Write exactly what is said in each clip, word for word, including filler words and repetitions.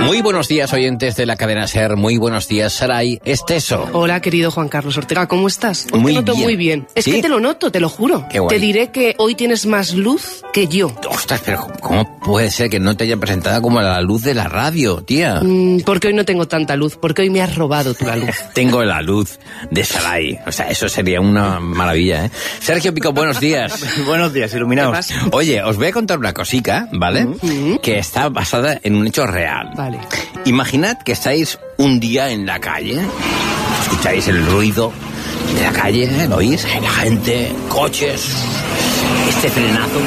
Muy buenos días, oyentes de la cadena SER. Muy buenos días, Saray Esteso. Hola, querido Juan Carlos Ortega, ¿cómo estás? Hoy Muy te noto bien. muy bien. Es ¿Sí? que te lo noto, te lo juro. Qué guay. Te diré que hoy tienes más luz que yo. Ostras, pero ¿cómo puede ser que no te haya presentado como la luz de la radio, tía? Mm, porque hoy no tengo tanta luz, porque hoy me has robado tú la luz. Tengo la luz de Saray. O sea, eso sería una maravilla, ¿eh? Sergio Pico, buenos días. Buenos días, iluminados. ¿Qué pasa? Oye, os voy a contar una cosica, ¿vale? Mm. Que está basada en un hecho real. Vale. Imaginad que estáis un día en la calle, escucháis el ruido de la calle, ¿lo oís? La gente, coches, este frenazo,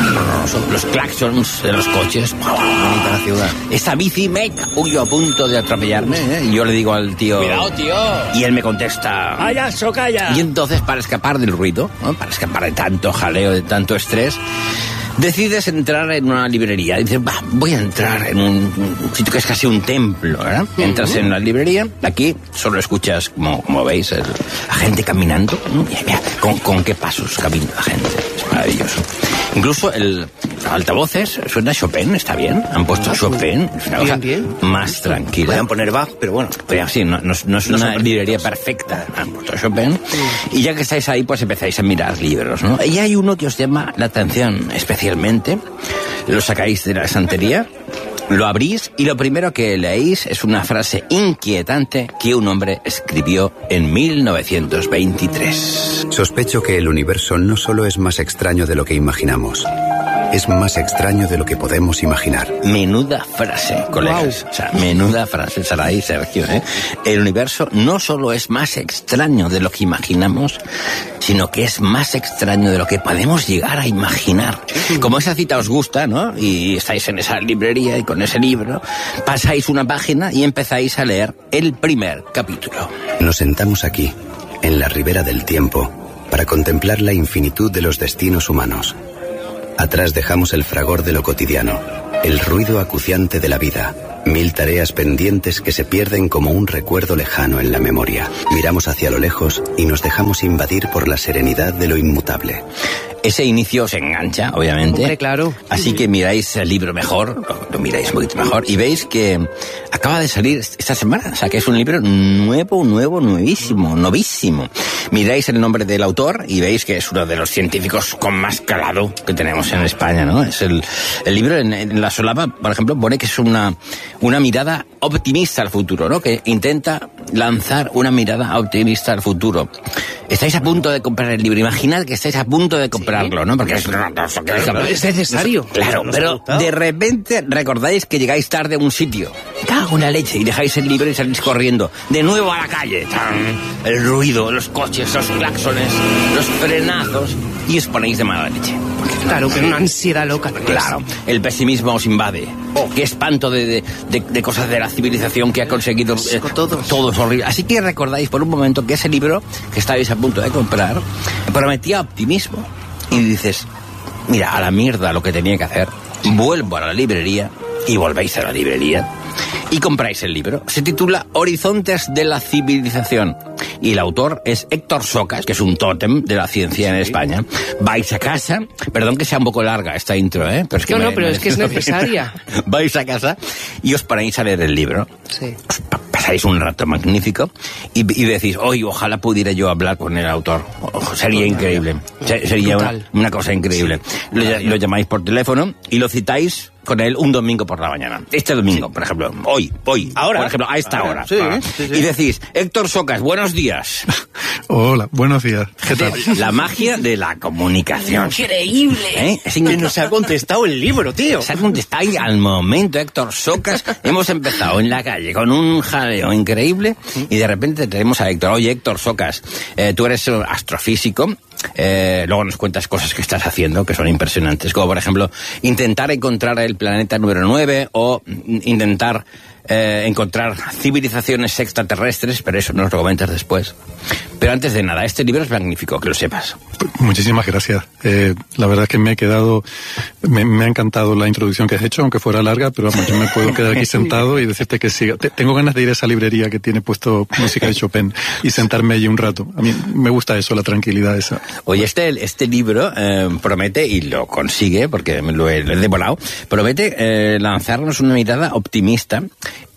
los claxons de los coches. Bonita la ciudad. Esta bici me huyo a punto de atropellarme, ¿eh? Y yo le digo al tío... Cuidado, tío. Y él me contesta... ¡Calla, socalla! Y entonces, para escapar del ruido, ¿no? Para escapar de tanto jaleo, de tanto estrés, decides entrar en una librería. Dices, va, voy a entrar en un sitio que es casi un templo, ¿verdad? Uh-huh. Entras en la librería, aquí solo escuchas, como, como veis, el, la gente caminando. Mira, mira, con, con qué pasos camina la gente. Es maravilloso. Incluso el altavoces suena Chopin, está bien. Han puesto ah, Chopin, es una cosa bien, bien. más tranquila. Podrían poner Bach, pero bueno. Pues sí, no, no, no es una librería perfecta. Han puesto Chopin. Sí. Y ya que estáis ahí, pues empezáis a mirar libros, ¿no? Y hay uno que os llama la atención especialmente. Lo sacáis de la estantería, lo abrís y lo primero que leéis es una frase inquietante que un hombre escribió en mil novecientos veintitrés. Sospecho que el universo no solo es más extraño de lo que imaginamos, es más extraño de lo que podemos imaginar. Menuda frase, colegas. Wow. O sea, menuda frase, Saray, Sergio, ¿eh? El universo no solo es más extraño de lo que imaginamos, sino que es más extraño de lo que podemos llegar a imaginar. Como esa cita os gusta, ¿no? Y estáis en esa librería y con ese libro pasáis una página y empezáis a leer el primer capítulo. Nos sentamos aquí, en la ribera del tiempo, para contemplar la infinitud de los destinos humanos. Atrás dejamos el fragor de lo cotidiano, el ruido acuciante de la vida, mil tareas pendientes que se pierden como un recuerdo lejano en la memoria. Miramos hacia lo lejos y nos dejamos invadir por la serenidad de lo inmutable. Ese inicio os engancha, obviamente. Hombre, claro. Así que miráis el libro mejor, lo, lo miráis un poquito mejor, y veis que acaba de salir esta semana. O sea, que es un libro nuevo, nuevo, nuevísimo, novísimo. Miráis el nombre del autor y veis que es uno de los científicos con más calado que tenemos en España, ¿no? Es el, el libro, en, en la solapa, por ejemplo, pone que es una, una mirada optimista al futuro, ¿no? Que intenta lanzar una mirada optimista al futuro. Estáis a punto de comprar el libro. Imaginad que estáis a punto de comprarlo, ¿no? Porque es, es necesario. Claro, pero de repente recordáis que llegáis tarde a un sitio. Cago en la leche. Y dejáis el libro y salís corriendo. De nuevo a la calle. El ruido, los coches, los claxones, los frenazos. Y os ponéis de mala leche. Claro, que una ansiedad loca. Claro, el pesimismo os invade. Oh, qué espanto de, de, de, de cosas de la civilización que ha conseguido. Eh, todos. Todos horribles. Así que recordáis por un momento que ese libro que estáis a punto de comprar prometía optimismo. Y dices, mira, a la mierda lo que tenía que hacer. Vuelvo a la librería y volvéis a la librería y compráis el libro. Se titula Horizontes de la Civilización. Y el autor es Héctor Socas, que es un tótem de la ciencia en España. Vais a casa, perdón que sea un poco larga esta intro, ¿eh? Pero es que no, me, no, pero me es que es necesaria. Vais a casa y os ponéis a leer el libro. Sí. Os pasáis un rato magnífico y, y decís, oye, ojalá pudiera yo hablar con el autor. O, sería increíble. Se, sería una, una cosa increíble. Sí. Lo, lo llamáis por teléfono y lo citáis con él un domingo por la mañana. Este domingo, sí. por ejemplo. Hoy, hoy. Ahora. Por ejemplo, a esta Ahora. hora. Sí, ah. sí, sí. Y decís, Héctor Socas, buenos días. Hola, buenos días. ¿Qué tal? La magia de la comunicación. Increíble. ¿Eh? Es que nos ha contestado el libro, tío. Se ha contestado y al momento, Héctor Socas. Hemos empezado en la calle con un jaleo increíble y de repente tenemos a Héctor. Oye, Héctor Socas, eh, tú eres astrofísico. Eh, luego nos cuentas cosas que estás haciendo que son impresionantes, como por ejemplo intentar encontrar el planeta número nueve o intentar eh, encontrar civilizaciones extraterrestres, pero eso nos lo comentas después. Pero antes de nada, este libro es magnífico, que lo sepas. Muchísimas gracias. Eh, la verdad es que me he quedado, me, me ha encantado la introducción que has hecho, aunque fuera larga, pero vamos, yo me puedo quedar aquí sentado y decirte que siga. Te, tengo ganas de ir a esa librería que tiene puesto música de Chopin y sentarme allí un rato. A mí me gusta eso, la tranquilidad esa. Oye, este, este libro eh, promete, y lo consigue, porque lo he, lo he devorado, promete eh, lanzarnos una mirada optimista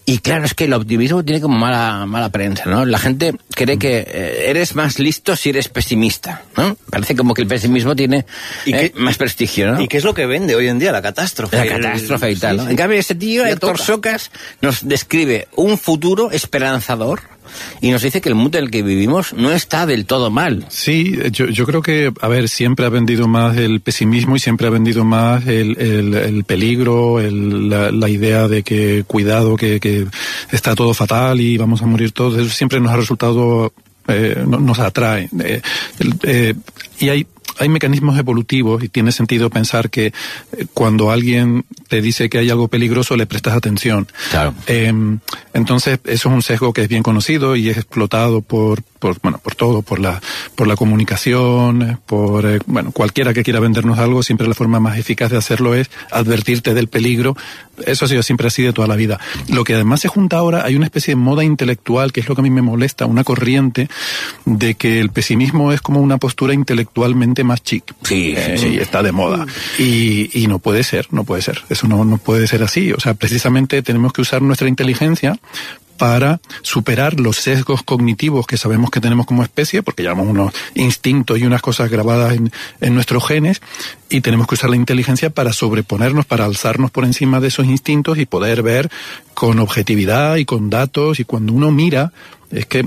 Y claro, es que el optimismo tiene como mala, mala prensa, ¿no? La gente cree que eh, eres más listo si eres pesimista, ¿no? Parece como que el pesimismo tiene ¿Y eh, qué, más prestigio, ¿no? ¿Y qué es lo que vende hoy en día? La catástrofe. La catástrofe y tal, ¿no? Sí, sí. En cambio, este tío, Ya Héctor toca. Socas, nos describe un futuro esperanzador y nos dice que el mundo en el que vivimos no está del todo mal. Sí, yo, yo creo que, a ver, siempre ha vendido más el pesimismo y siempre ha vendido más el, el, el peligro, el, la, la idea de que cuidado, que, que está todo fatal y vamos a morir todos. Eso siempre nos ha resultado, eh, no, nos atrae. Eh, el, eh, y hay Hay mecanismos evolutivos y tiene sentido pensar que eh, cuando alguien te dice que hay algo peligroso le prestas atención. Claro. Eh, entonces eso es un sesgo que es bien conocido y es explotado por, por bueno, por todo, por la, por la comunicación, por eh, bueno, cualquiera que quiera vendernos algo, siempre la forma más eficaz de hacerlo es advertirte del peligro. Eso ha sido siempre así de toda la vida. Lo que además se junta ahora, hay una especie de moda intelectual, que es lo que a mí me molesta, una corriente de que el pesimismo es como una postura intelectualmente más chic. Sí, Eh, sí, sí. y está de moda. Y, y no puede ser, no puede ser. Eso no, no puede ser así. O sea, precisamente tenemos que usar nuestra inteligencia para superar los sesgos cognitivos que sabemos que tenemos como especie, porque llevamos unos instintos y unas cosas grabadas en, en nuestros genes, y tenemos que usar la inteligencia para sobreponernos, para alzarnos por encima de esos instintos y poder ver con objetividad y con datos. Y cuando uno mira, es que,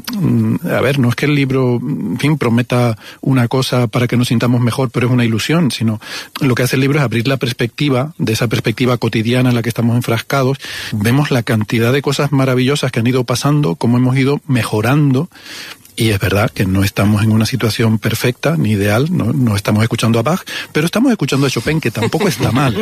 a ver, no es que el libro, en fin, prometa una cosa para que nos sintamos mejor, pero es una ilusión, sino lo que hace el libro es abrir la perspectiva, de esa perspectiva cotidiana en la que estamos enfrascados. Vemos la cantidad de cosas maravillosas que han ido pasando, cómo hemos ido mejorando. Y es verdad que no estamos en una situación perfecta ni ideal, no, no estamos escuchando a Bach, pero estamos escuchando a Chopin, que tampoco está mal.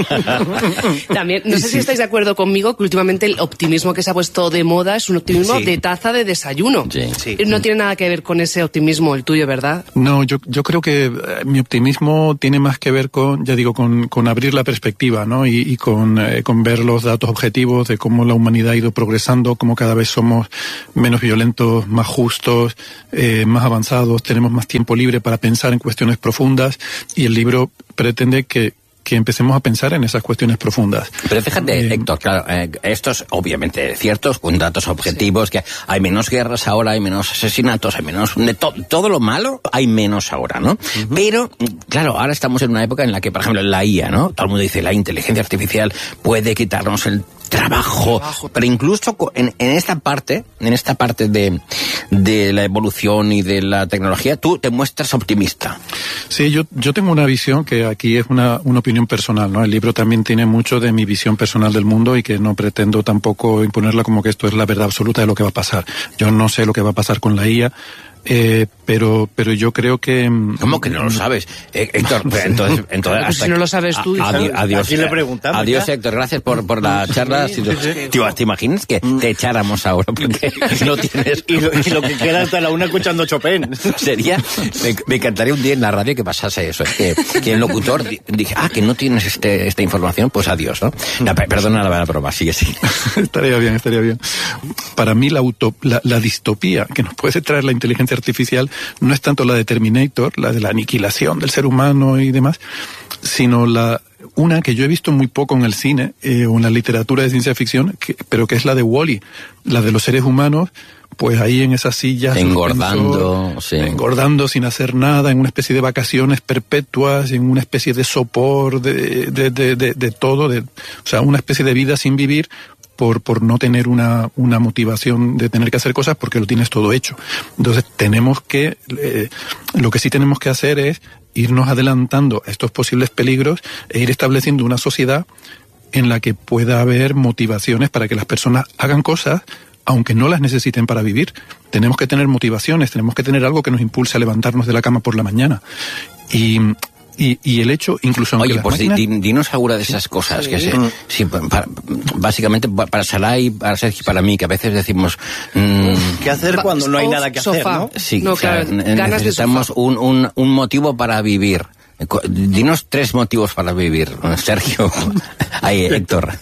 También, no sé si estáis de acuerdo conmigo que últimamente el optimismo que se ha puesto de moda es un optimismo Sí. de taza de desayuno. Sí. Sí. No tiene nada que ver con ese optimismo el tuyo, ¿verdad? No, yo, yo creo que eh, mi optimismo tiene más que ver con, ya digo, con, con abrir la perspectiva, ¿no? Y, y con, eh, con ver los datos objetivos de cómo la humanidad ha ido progresando, cómo cada vez somos menos violentos, más justos, eh, más avanzados, tenemos más tiempo libre para pensar en cuestiones profundas, y el libro pretende que que empecemos a pensar en esas cuestiones profundas. Pero fíjate, Eh, Héctor, claro, eh, esto es obviamente cierto, con datos objetivos, que hay menos guerras ahora, hay menos asesinatos, hay menos... de to- todo lo malo hay menos ahora, ¿no? Uh-huh. Pero, claro, ahora estamos en una época en la que, por ejemplo, la I A, ¿no? Todo el mundo dice, la inteligencia artificial puede quitarnos el trabajo, trabajo. Pero incluso en, en esta parte, en esta parte de, de la evolución y de la tecnología, tú te muestras optimista. Sí, yo, yo tengo una visión que aquí es una, una opinión personal, ¿no? El libro también tiene mucho de mi visión personal del mundo y que no pretendo tampoco imponerla como que esto es la verdad absoluta de lo que va a pasar. Yo no sé lo que va a pasar con la I A. Eh, pero pero yo creo que... ¿Cómo que no lo sabes? Eh, Héctor, entonces... entonces hasta si no lo sabes tú... A, adi adiós, aquí le preguntamos. Adiós, ya. Héctor, gracias por, por la charla. Sí, sí, sí. Tío, ¿te imaginas que te echáramos ahora? Porque no tienes... y, lo, y lo que queda hasta la una escuchando Chopin. Sería... Me, me encantaría un día en la radio que pasase eso. Es que, que el locutor dije, ah, que no tienes este, esta información, pues adiós, ¿no? No, perdona la broma, sigue, sigue. Estaría bien, estaría bien. Para mí la, auto, la, la distopía que nos puede traer la inteligencia artificial no es tanto la de Terminator, la de la aniquilación del ser humano y demás, sino la una que yo he visto muy poco en el cine eh, o en la literatura de ciencia ficción, que, pero que es la de Wall-E, la de los seres humanos, pues ahí en esas sillas engordando, sí. engordando sin hacer nada, en una especie de vacaciones perpetuas, en una especie de sopor de, de, de, de, de todo, de, o sea, una especie de vida sin vivir, por por no tener una una motivación de tener que hacer cosas porque lo tienes todo hecho. Entonces tenemos que, eh, lo que sí tenemos que hacer es irnos adelantando a estos posibles peligros e ir estableciendo una sociedad en la que pueda haber motivaciones para que las personas hagan cosas aunque no las necesiten para vivir. Tenemos que tener motivaciones, tenemos que tener algo que nos impulse a levantarnos de la cama por la mañana. Y Y, y el hecho, incluso aunque Oye, las pues máquinas... di, dinos alguna de esas cosas sí. que se, sí, para, básicamente para Sarai, para Sergio y para mí, que a veces decimos... Mmm, ¿Qué hacer cuando no hay nada que hacer, sofá. no? Sí, no, o sea, claro, ganas necesitamos de sofá. un, un, un motivo para vivir. Dinos tres motivos para vivir, Sergio. Ahí, Héctor.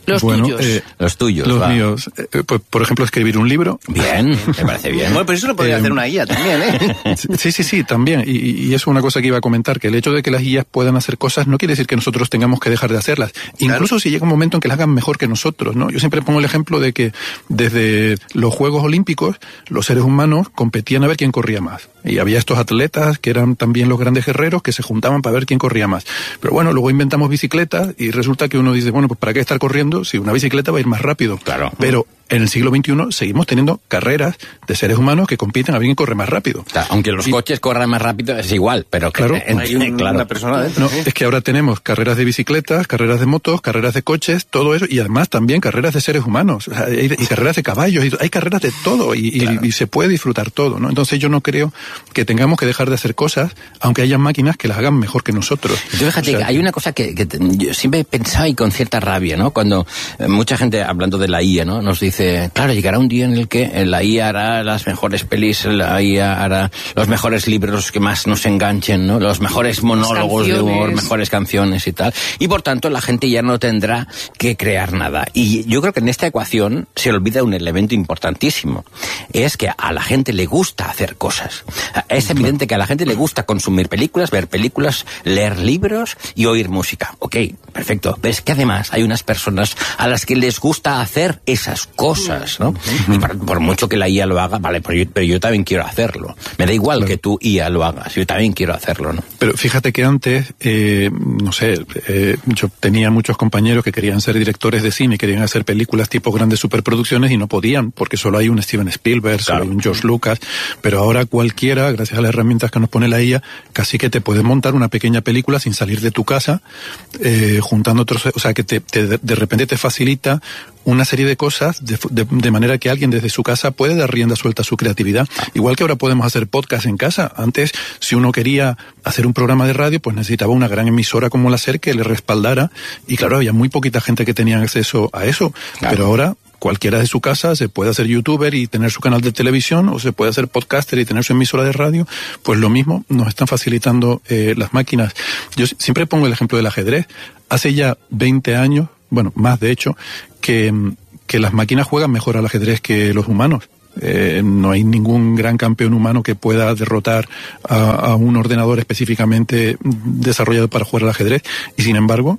Los bueno, tuyos. Eh, los tuyos. Los va. míos. Eh, pues, por ejemplo, escribir un libro. Bien, me parece bien. Bueno, pero eso lo podría Eh, hacer una guía también, ¿eh? Sí, sí, sí, también. Y, y eso es una cosa que iba a comentar, que el hecho de que las guías puedan hacer cosas no quiere decir que nosotros tengamos que dejar de hacerlas. Incluso claro. si llega un momento en que las hagan mejor que nosotros, ¿no? Yo siempre pongo el ejemplo de que desde los Juegos Olímpicos los seres humanos competían a ver quién corría más. Y había estos atletas que eran también los grandes guerreros que se juntaban para ver quién corría más. Pero bueno, luego inventamos bicicletas y resulta que uno dice, bueno, pues ¿para qué estar corriendo si una bicicleta va a ir más rápido? Claro. Pero en el siglo veintiuno seguimos teniendo carreras de seres humanos que compiten a ver quién corre más rápido. Claro, aunque los y, coches corran más rápido es igual, pero claro, que, en, hay un, claro. una persona dentro. No, es que ahora tenemos carreras de bicicletas, carreras de motos, carreras de coches, todo eso, y además también carreras de seres humanos, o sea, y, y carreras de caballos, y, hay carreras de todo, y, claro. y, y se puede disfrutar todo, ¿no? Entonces yo no creo que tengamos que dejar de hacer cosas, aunque haya máquinas que las hagan mejor que nosotros. Yo fíjate, o sea, que hay una cosa que, que yo siempre he pensado y con cierta rabia, ¿no? Cuando eh, mucha gente, hablando de la I A, ¿no? Nos dice, claro, llegará un día en el que la I A hará las mejores pelis, la I A hará los mejores libros que más nos enganchen, ¿no? Los mejores monólogos de humor, mejores canciones y tal. Y por tanto la gente ya no tendrá que crear nada. Y yo creo que en esta ecuación se olvida un elemento importantísimo. Es que a la gente le gusta hacer cosas. Es evidente que a la gente le gusta consumir películas, ver películas, leer libros y oír música. Ok, perfecto. Pero es que además hay unas personas a las que les gusta hacer esas cosas, ¿no? Y por, por mucho que la I A lo haga, vale, pero yo, pero yo también quiero hacerlo. Me da igual claro. que tú I A lo hagas, yo también quiero hacerlo, ¿no? Pero fíjate que antes, eh, no sé, eh, yo tenía muchos compañeros que querían ser directores de cine, querían hacer películas tipo grandes superproducciones y no podían, porque solo hay un Steven Spielberg, claro. solo hay un George Lucas, pero ahora cualquiera, gracias a las herramientas que nos pone la I A, casi que te puedes montar una pequeña película sin salir de tu casa, eh, juntando otros, o sea, que te, te, de repente te facilita una serie de cosas de, de, de manera que alguien desde su casa puede dar rienda suelta a su creatividad. Igual que ahora podemos hacer podcast en casa. Antes, si uno quería hacer un programa de radio, pues necesitaba una gran emisora como la SER que le respaldara. Y claro, había muy poquita gente que tenía acceso a eso. Claro. Pero ahora cualquiera de su casa se puede hacer youtuber y tener su canal de televisión, o se puede hacer podcaster y tener su emisora de radio. Pues lo mismo nos están facilitando eh, las máquinas. Yo siempre pongo el ejemplo del ajedrez. Hace ya veinte años, bueno, más de hecho, que, que las máquinas juegan mejor al ajedrez que los humanos. Eh, no hay ningún gran campeón humano que pueda derrotar a, a un ordenador específicamente desarrollado para jugar al ajedrez. Y sin embargo,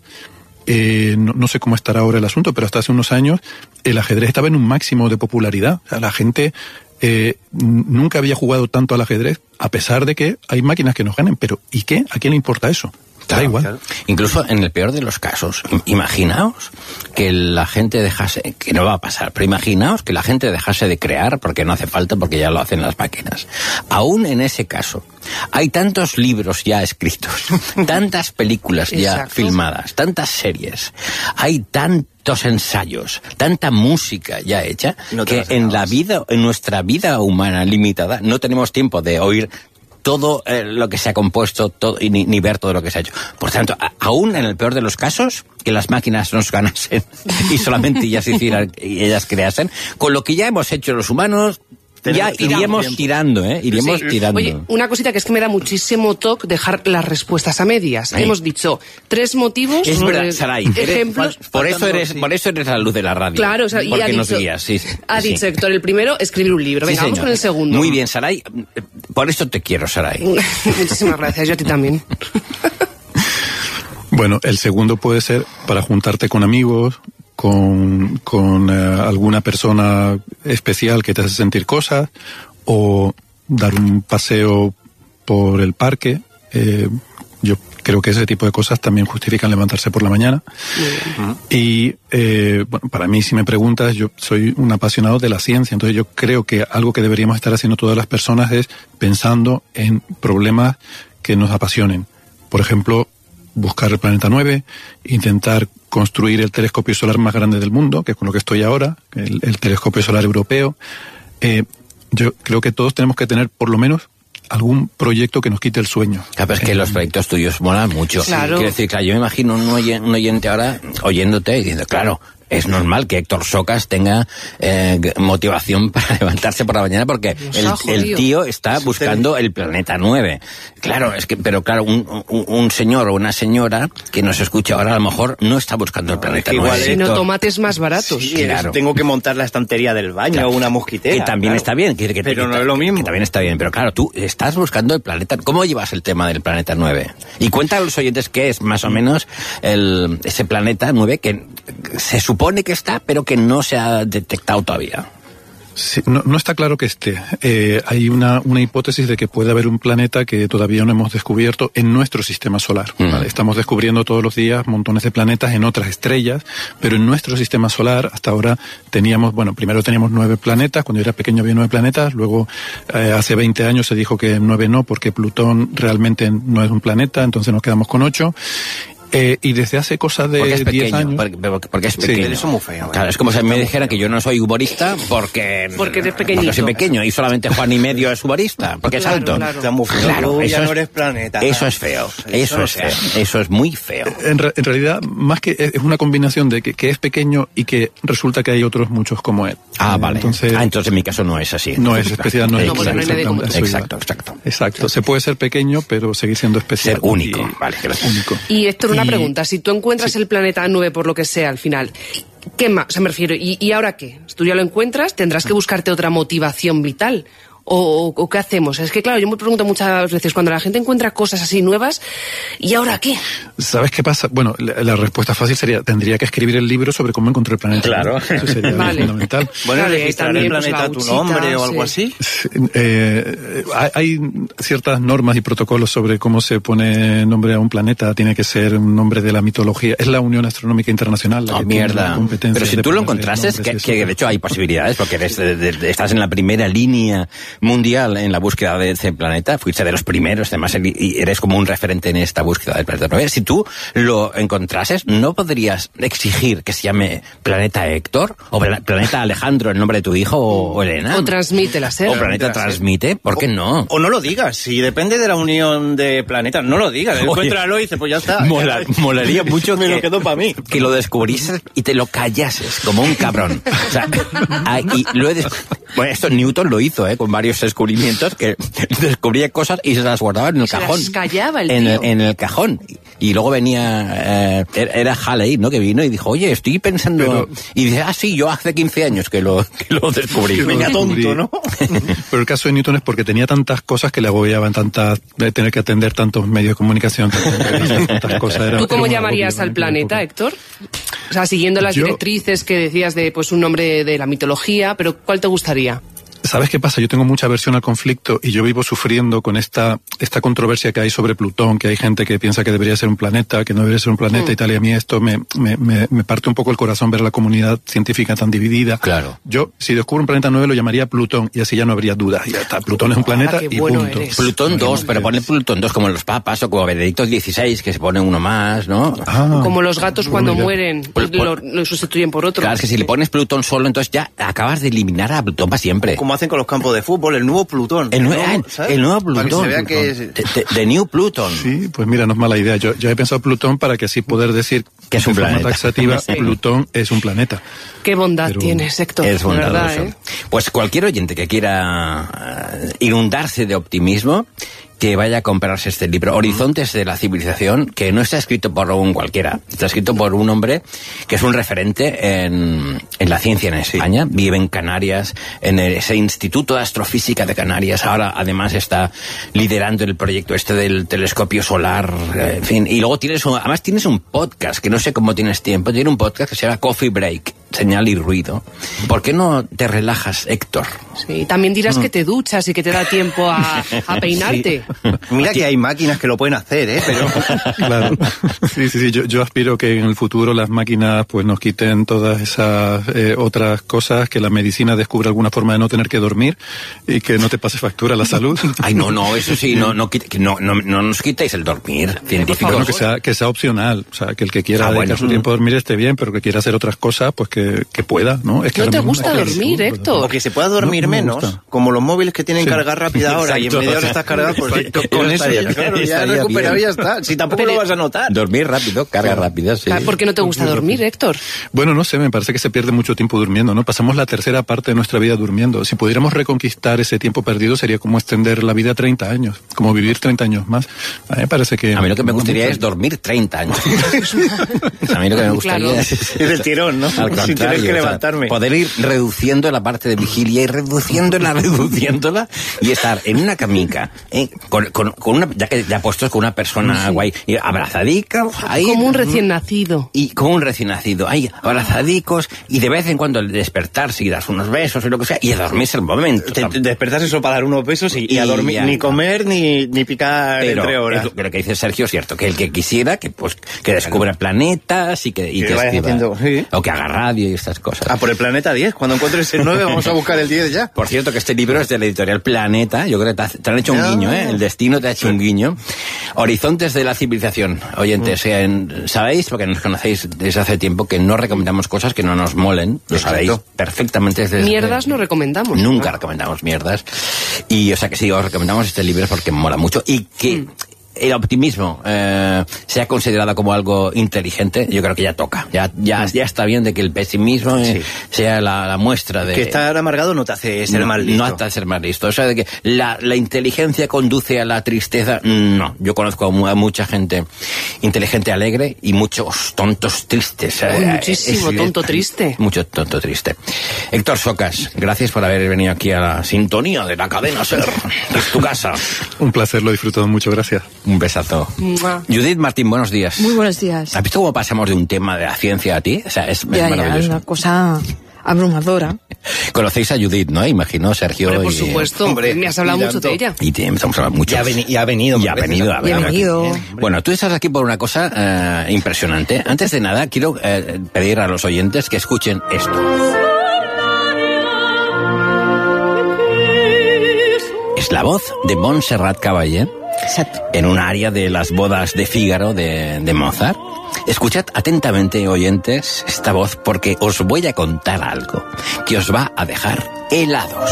eh, no, no sé cómo estará ahora el asunto, pero hasta hace unos años el ajedrez estaba en un máximo de popularidad. O sea, la gente eh, nunca había jugado tanto al ajedrez, a pesar de que hay máquinas que nos ganen. Pero ¿y qué? ¿A quién le importa eso? Da igual. Claro. Incluso en el peor de los casos, imaginaos que la gente dejase, que no va a pasar, pero imaginaos que la gente dejase de crear porque no hace falta, porque ya lo hacen las máquinas. Aún en ese caso, hay tantos libros ya escritos, tantas películas ya Exacto. filmadas, tantas series, hay tantos ensayos, tanta música ya hecha, no que en la vida, en nuestra vida humana limitada, no tenemos tiempo de oír todo eh, lo que se ha compuesto todo, y ni, ni ver todo lo que se ha hecho. Por tanto, a, aún en el peor de los casos, que las máquinas nos ganasen y solamente ellas hicieran y ellas creasen, con lo que ya hemos hecho los humanos, ya iríamos tirando, ¿eh? Iríamos sí. tirando. Oye, una cosita que es que me da muchísimo toque dejar las respuestas a medias. Ahí. Hemos dicho tres motivos. Es verdad, Saray. Ejemplos. Eres, por eso eres, por eso eres la luz de la radio. Claro, o sea, y porque ha nos dicho, guías, sí. Ha sí. dicho Héctor, el primero, escribir un libro. Venga, sí, vamos con el segundo. Muy bien, Saray. Por eso te quiero, Saray. Muchísimas gracias, yo a ti también. Bueno, el segundo puede ser para juntarte con amigos, con, con uh, alguna persona especial que te hace sentir cosas, o dar un paseo por el parque. Eh, yo creo que ese tipo de cosas también justifican levantarse por la mañana. Uh-huh. Y eh, bueno, para mí, si me preguntas, yo soy un apasionado de la ciencia, entonces yo creo que algo que deberíamos estar haciendo todas las personas es pensando en problemas que nos apasionen. Por ejemplo, buscar el planeta nueve, intentar construir el telescopio solar más grande del mundo, que es con lo que estoy ahora, el, el telescopio solar europeo. Eh, yo creo que todos tenemos que tener por lo menos algún proyecto que nos quite el sueño. Claro, pero es que eh, los proyectos tuyos molan mucho. Claro. Quiero decir, claro, yo me imagino un oyente, un oyente ahora oyéndote y diciendo, claro, es normal que Héctor Socas tenga eh, motivación para levantarse por la mañana porque el, el tío está buscando el planeta nueve. Claro, es que, pero claro, un, un, un señor o una señora que nos escucha ahora a lo mejor no está buscando el planeta no, nueve. Sino tomates más baratos. Sí, claro. Tengo que montar la estantería del baño o claro. una mosquitera. Que también claro. está bien. Que, que, pero que, no es lo mismo. Que también está bien, pero claro, tú estás buscando el planeta. ¿Cómo llevas el tema del planeta nueve? Y cuenta a los oyentes qué es más o menos el, ese planeta nueve que se supone que está, pero que no se ha detectado todavía. Sí, no, no está claro que esté. Eh, hay una, una hipótesis de que puede haber un planeta que todavía no hemos descubierto en nuestro sistema solar. Mm. ¿Vale? Estamos descubriendo todos los días montones de planetas en otras estrellas, pero en nuestro sistema solar hasta ahora teníamos, bueno, primero teníamos nueve planetas, cuando yo era pequeño había nueve planetas, luego eh, hace veinte años se dijo que nueve no, porque Plutón realmente no es un planeta, entonces nos quedamos con ocho. Eh, y desde hace cosas de diez años... Porque, porque es pequeño. Sí, eso es muy feo. Claro, es como si me dijeran que yo no soy humorista porque... Porque eres pequeñito. Porque soy pequeño y solamente Juan y medio es humorista, porque claro, es alto. Claro, claro. Muy feo. Claro, ya es, no eres planeta. Eso es feo. Eso, eso es feo. feo. Eso es muy feo. En, re, en realidad, más que es una combinación de que, que es pequeño y que resulta que hay otros muchos como él. Ah, vale. Entonces, ah, entonces en mi caso no es así. No es especial, no es no, exacto, no hay como exacto, exacto. Exacto. Se puede ser pequeño, pero seguir siendo especial. Ser único. Y, vale, gracias. Único. Y Héctor, una y, pregunta. Si tú encuentras sí. el planeta nueve por lo que sea al final, ¿qué más? O sea, me refiero, ¿y, y ahora qué? Tú ya lo encuentras, tendrás que buscarte otra motivación vital. O, o, o qué hacemos. Es que claro, yo me pregunto muchas veces cuando la gente encuentra cosas así nuevas, ¿y ahora qué? ¿Sabes qué pasa? Bueno, la, la respuesta fácil sería, tendría que escribir el libro sobre cómo encontré el planeta. Claro. Eso sería vale. fundamental. Bueno, claro, registrar el planeta a tu nombre o algo sí. así. Eh, hay, hay ciertas normas y protocolos sobre cómo se pone nombre a un planeta. Tiene que ser un nombre de la mitología. Es la Unión Astronómica Internacional. La oh, que mierda. tiene la competencia. Pero si tú lo encontrases, que, que de hecho hay posibilidades, porque eres de, de, de, estás en la primera línea mundial en la búsqueda de ese planeta, fuiste de los primeros, además, y eres como un referente en esta búsqueda del planeta nueve. Si tú lo encontrases, ¿no podrías exigir que se llame Planeta Héctor? ¿O Planeta Alejandro, el nombre de tu hijo, o, o Elena? O Transmite la serie. O Planeta Transmite, ¿por qué no? O, o no lo digas, si depende de la unión de planetas, no lo digas. Encuéntralo y dices, pues ya está. Mola, molaría mucho me que, lo quedo para mí. Que lo descubrieses y te lo callases, como un cabrón. O sea, y lo he bueno, esto Newton lo hizo, ¿eh? Con varios descubrimientos que descubría cosas y se las guardaba en el se cajón. Las callaba el en, tío. El, en el cajón. Y luego venía, eh, era Halley, ¿no? Que vino y dijo, oye, estoy pensando... Pero, y dice, ah, sí, yo hace quince años que lo, que lo descubrí. Venga, tonto, ¿no? Pero el caso de Newton es porque tenía tantas cosas que le agobiaban, tantas, de tener que atender tantos medios de comunicación, tantas, tantas cosas. Era, ¿Tú cómo era llamarías al planeta, Héctor? O sea, siguiendo las yo, directrices que decías de pues un nombre de la mitología, pero ¿cuál te gustaría? ¿Sabes qué pasa? Yo tengo mucha aversión al conflicto y yo vivo sufriendo con esta esta controversia que hay sobre Plutón, que hay gente que piensa que debería ser un planeta, que no debería ser un planeta mm. y tal, y a mí esto me, me, me, me parte un poco el corazón ver a la comunidad científica tan dividida. Claro. Yo, si descubro un planeta nuevo, lo llamaría Plutón y así ya no habría dudas. Ya está, Plutón es un planeta ah, y bueno punto. Eres. Plutón dos, pero ponle Plutón dos como los papas o como Benedicto dieciséis, que se pone uno más, ¿no? Ah, como los gatos cuando mira. mueren, Pl lo, lo sustituyen por otro. Claro, es que si le pones Plutón solo, entonces ya acabas de eliminar a Plutón para siempre. Como hacen con los campos de fútbol, el nuevo Plutón. El, nue ¿no? el nuevo Plutón. Para que se vea que es... The, the, the New Pluton. Sí, pues mira, no es mala idea. Yo, yo he pensado Plutón para que así poder decir que es un de forma planeta. taxativa, sí. Plutón es un planeta. Qué bondad Pero tienes, Héctor. Es bondadoso. Verdad, ¿eh? Pues cualquier oyente que quiera uh, inundarse de optimismo, que vaya a comprarse este libro, Horizontes de la Civilización, que no está escrito por un cualquiera, está escrito por un hombre que es un referente en, en la ciencia en España, sí. Vive en Canarias, en ese Instituto de Astrofísica de Canarias, ahora además está liderando el proyecto este del telescopio solar, en fin, y luego tienes un, además tienes un podcast, que no sé cómo tienes tiempo, tiene un podcast que se llama Coffee Break, Señal y Ruido. ¿Por qué no te relajas, Héctor? Sí, también dirás mm. que te duchas y que te da tiempo a, a peinarte. Sí. Mira que hay máquinas que lo pueden hacer, ¿eh? Pero... Claro. Sí, sí, sí. Yo, yo aspiro que en el futuro las máquinas pues nos quiten todas esas eh, otras cosas, que la medicina descubra alguna forma de no tener que dormir y que no te pase factura la salud. Ay, no, no, eso sí, no, no, no, no, no nos quitéis el dormir, científicos. Bueno, que sea, que sea opcional. O sea, que el que quiera ah, dedicar bueno. su tiempo a dormir esté bien, pero que quiera hacer otras cosas, pues que que, que pueda, ¿no? Es que no te mismo gusta es que dormir, sí, Héctor. O que se pueda dormir No, no me menos, gusta. como los móviles que tienen Sí. carga rápida ahora y en Exacto. media hora estás cargado, pues Exacto. con Eso eso estaría ya, bien, claro, ya has estaría recuperado y bien. ya está. Si tampoco Pero- lo vas a notar. Dormir rápido, carga rápida, sí. ¿Por qué no te gusta dormir, Héctor? Bueno, no sé, me parece que se pierde mucho tiempo durmiendo, ¿no? Pasamos la tercera parte de nuestra vida durmiendo. Si pudiéramos reconquistar ese tiempo perdido, sería como extender la vida a treinta años, como vivir treinta años más. A mí me parece que... A mí lo que me gustaría mucho. es dormir treinta años. A mí lo que me gustaría Claro. es... Es del tirón, ¿no? Al Sin tener contrario, que o sea, levantarme. poder ir reduciendo la parte de vigilia y reduciéndola, reduciéndola y estar en una camica, ¿eh? con, con, con una, ya que ya puestos con una persona guay, y abrazadica, ahí, Como un recién nacido. y como un recién nacido, ahí abrazadicos y de vez en cuando al despertarse y das unos besos y lo que sea y a dormirse el momento. Te, te despertarse solo para dar unos besos y, y a Y dormir, ya ni está. comer ni, ni picar Pero entre horas. es lo, lo que dice Sergio es cierto, que el que quisiera que pues que descubra planetas y que, y Que que vaya escriba, haciendo, sí. o que haga radio y estas cosas. Ah, por el planeta diez. Cuando encuentres el nueve vamos a buscar el diez ya. Por cierto, que este libro es de la editorial Planeta. Yo creo que te, ha- te han hecho un No. guiño, ¿eh? El destino te ha hecho un guiño. Horizontes de la civilización. Oyentes, eh, en- sabéis, porque nos conocéis desde hace tiempo, que no recomendamos cosas que no nos molen. Lo sabéis perfectamente. Desde Mierdas no recomendamos. Nunca recomendamos mierdas. Y, o sea, que si os recomendamos este libro es porque mola mucho y que... El optimismo eh, sea considerado como algo inteligente, yo creo que ya toca. Ya ya, ya está bien de que el pesimismo eh, Sí. sea la, la muestra de... Que estar amargado no te hace ser no, más listo. No hasta ser más listo. O sea, de que la, la inteligencia conduce a la tristeza, no. Yo conozco a, mu- a mucha gente inteligente, alegre y muchos tontos tristes. Uy, Eh, muchísimo tonto triste. Mucho tonto triste. Héctor Socas, gracias por haber venido aquí a la sintonía de la cadena SER. Es tu casa. Un placer, lo he disfrutado mucho, gracias. Un besazo. Mua. Judith Martín, buenos días. Muy buenos días. ¿Has visto cómo pasamos de un tema de la ciencia a ti? O sea, es, es Ya, ya, maravilloso. una cosa abrumadora. Conocéis a Judith, ¿no? Imagino, Sergio. Hombre, por y- supuesto. hombre, me has hablado y mucho tanto. de ella. Y te, estamos hablando mucho. Ya ha veni- y ha venido Y ha más veces. venido. a Y ha ver, venido. aquí. Bueno, tú estás aquí por una cosa eh, impresionante. Antes de nada, quiero eh, pedir a los oyentes que escuchen esto. Es la voz de Montserrat Caballé Exacto. en un área de las bodas de Fígaro de, de Mozart. Escuchad atentamente, oyentes, esta voz porque os voy a contar algo que os va a dejar helados.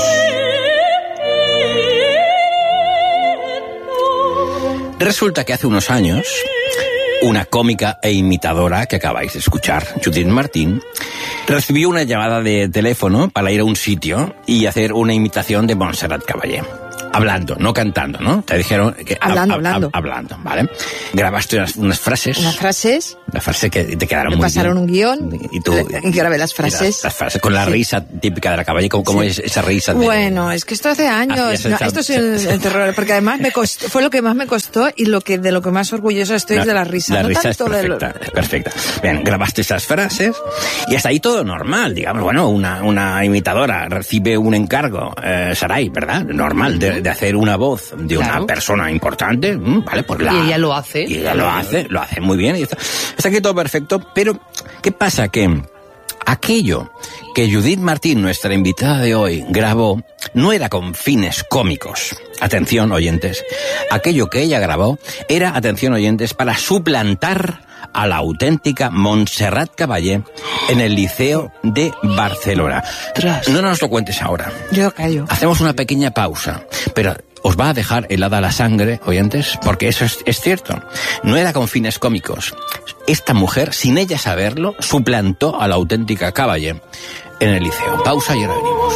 Resulta que hace unos años, una cómica e imitadora que acabáis de escuchar, Judith Martín, recibió una llamada de teléfono para ir a un sitio y hacer una imitación de Montserrat Caballé. Hablando, no cantando, ¿no? Te dijeron que... Hablando, hablando. Hablando, ¿vale? Grabaste unas, unas frases. Unas frases, Las frases que te quedaron me muy pasaron bien. un guión Y tú... y grabé las frases. Las, las frases con la Sí. risa típica de la Caballé. ¿Cómo, cómo Sí. es esa risa? De, Bueno, es que esto hace años. Hacías No, esa- esto es el, el terror, porque además me costó, fue lo que más me costó y lo que de lo que más orgullosa estoy es de la risa. La no risa es tanto de lo- perfecta, es perfecta. Bien, grabaste esas frases y hasta ahí todo normal, digamos. Bueno, una, una imitadora recibe un encargo, eh, Saray, ¿verdad? Normal, de, de hacer una voz de una Claro. persona importante, mm, ¿vale? Pues la, Y ella lo hace. Y ella lo hace, lo hace muy bien. Y está, está aquí todo perfecto, pero ¿qué pasa? Que aquello que Judith Martín, nuestra invitada de hoy, grabó, no era con fines cómicos. Atención, oyentes. Aquello que ella grabó era, atención, oyentes, para suplantar a la auténtica Montserrat Caballé en el Liceo de Barcelona. Tras. No nos lo cuentes ahora. Yo callo. Hacemos una pequeña pausa, pero os va a dejar helada la sangre, oyentes, porque eso es, es cierto. No era con fines cómicos. Esta mujer, sin ella saberlo, suplantó a la auténtica Caballé en el liceo. Pausa y ahora venimos.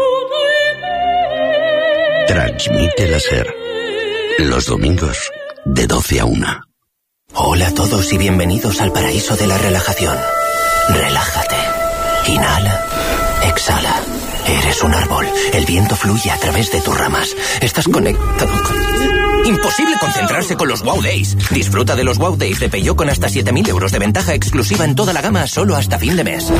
Transmite la SER. Los domingos de doce a una. Hola a todos y bienvenidos al paraíso de la relajación. Relájate. Inhala. Exhala. Eres un árbol. El viento fluye a través de tus ramas. Estás conectado con... Imposible concentrarse con los Wow Days. Disfruta de los Wow Days de Peugeot con hasta siete mil euros de ventaja exclusiva en toda la gama solo hasta fin de mes.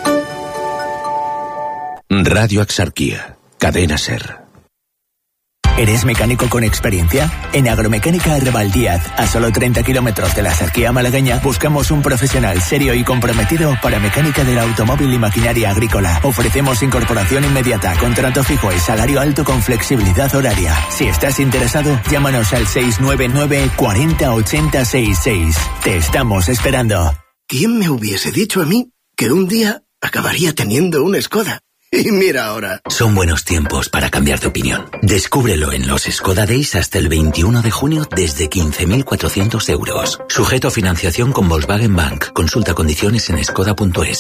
Radio Axarquía. Cadena SER. ¿Eres mecánico con experiencia? En Agromecánica Arrebal Díaz, a solo treinta kilómetros de la Axarquía malagueña, buscamos un profesional serio y comprometido para mecánica del automóvil y maquinaria agrícola. Ofrecemos incorporación inmediata, contrato fijo y salario alto con flexibilidad horaria. Si estás interesado, llámanos al seis nueve nueve cuarenta ochenta sesenta y seis. Te estamos esperando. ¿Quién me hubiese dicho a mí que un día acabaría teniendo un Skoda? Y mira ahora. Son buenos tiempos para cambiar de opinión. Descúbrelo en los Skoda Days hasta el veintiuno de junio desde quince mil cuatrocientos euros. Sujeto a financiación con Volkswagen Bank. Consulta condiciones en skoda punto es.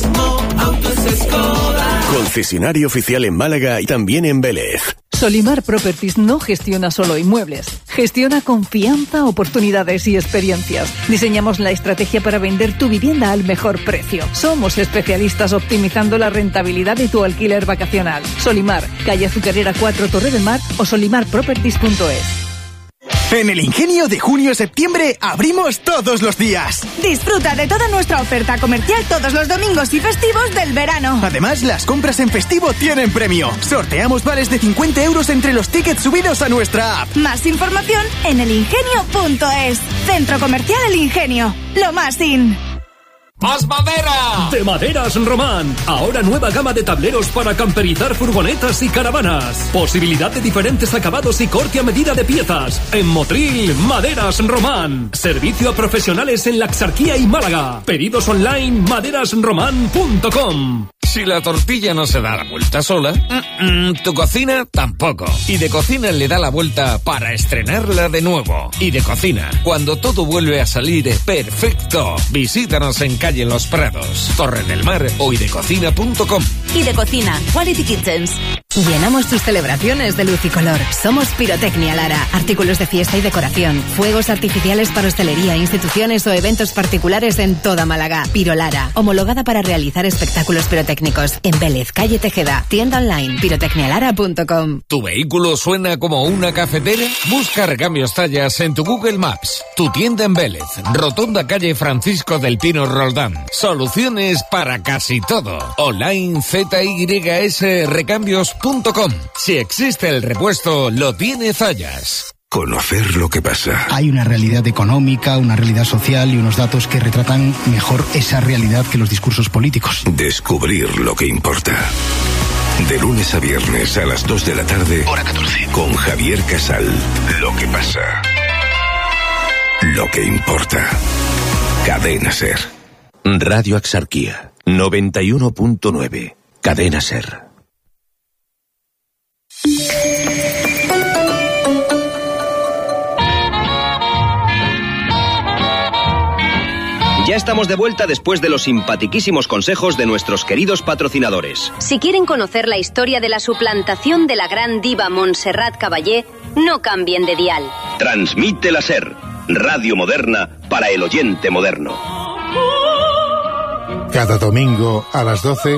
Concesionario oficial en Málaga y también en Vélez. Solimar Properties no gestiona solo inmuebles, gestiona confianza, oportunidades y experiencias. Diseñamos la estrategia para vender tu vivienda al mejor precio. Somos especialistas optimizando la rentabilidad de tu alquiler vacacional. Solimar, calle Azucarera cuatro, Torre del Mar o solimar properties punto es. En el Ingenio de junio a septiembre abrimos todos los días. Disfruta de toda nuestra oferta comercial todos los domingos y festivos del verano. Además, las compras en festivo tienen premio. Sorteamos vales de cincuenta euros entre los tickets subidos a nuestra app. Más información en el ingenio punto es. Centro Comercial El Ingenio. Lo más in. ¡Más madera! De Maderas Román. Ahora nueva gama de tableros para camperizar furgonetas y caravanas. Posibilidad de diferentes acabados y corte a medida de piezas. En Motril, Maderas Román. Servicio a profesionales en la Axarquía y Málaga. Pedidos online maderas román punto com. Si la tortilla no se da la vuelta sola, mm, mm, tu cocina tampoco. Y de Cocina le da la vuelta para estrenarla de nuevo. Y de Cocina, cuando todo vuelve a salir perfecto. Visítanos en calle Los Prados, Torre del Mar o idecocina punto com. Y de Cocina, Quality Kitchens. Llenamos tus celebraciones de luz y color. Somos Pirotecnia Lara. Artículos de fiesta y decoración. Fuegos artificiales para hostelería, instituciones o eventos particulares en toda Málaga. Piro Lara. Homologada para realizar espectáculos pirotécnicos. En Vélez, calle Tejeda. Tienda online, pirotecnia lara punto com. ¿Tu vehículo suena como una cafetera? Busca Recambios Tallas en tu Google Maps. Tu tienda en Vélez. Rotonda calle Francisco del Pino Roldán. Soluciones para casi todo. Online Z Y S recambios punto com. Si existe el repuesto, lo tiene Zayas. Conocer lo que pasa. Hay una realidad económica, una realidad social y unos datos que retratan mejor esa realidad que los discursos políticos. Descubrir lo que importa. De lunes a viernes a las dos de la tarde, hora catorce, con Javier Casal. Lo que pasa. Lo que importa. Cadena Ser. Radio Axarquía, noventa y uno punto nueve. Cadena Ser. Ya estamos de vuelta después de los simpatiquísimos consejos de nuestros queridos patrocinadores. Si quieren conocer la historia de la suplantación de la gran diva Montserrat Caballé, no cambien de dial. Transmite la Ser, radio moderna para el oyente moderno. Cada domingo a las doce,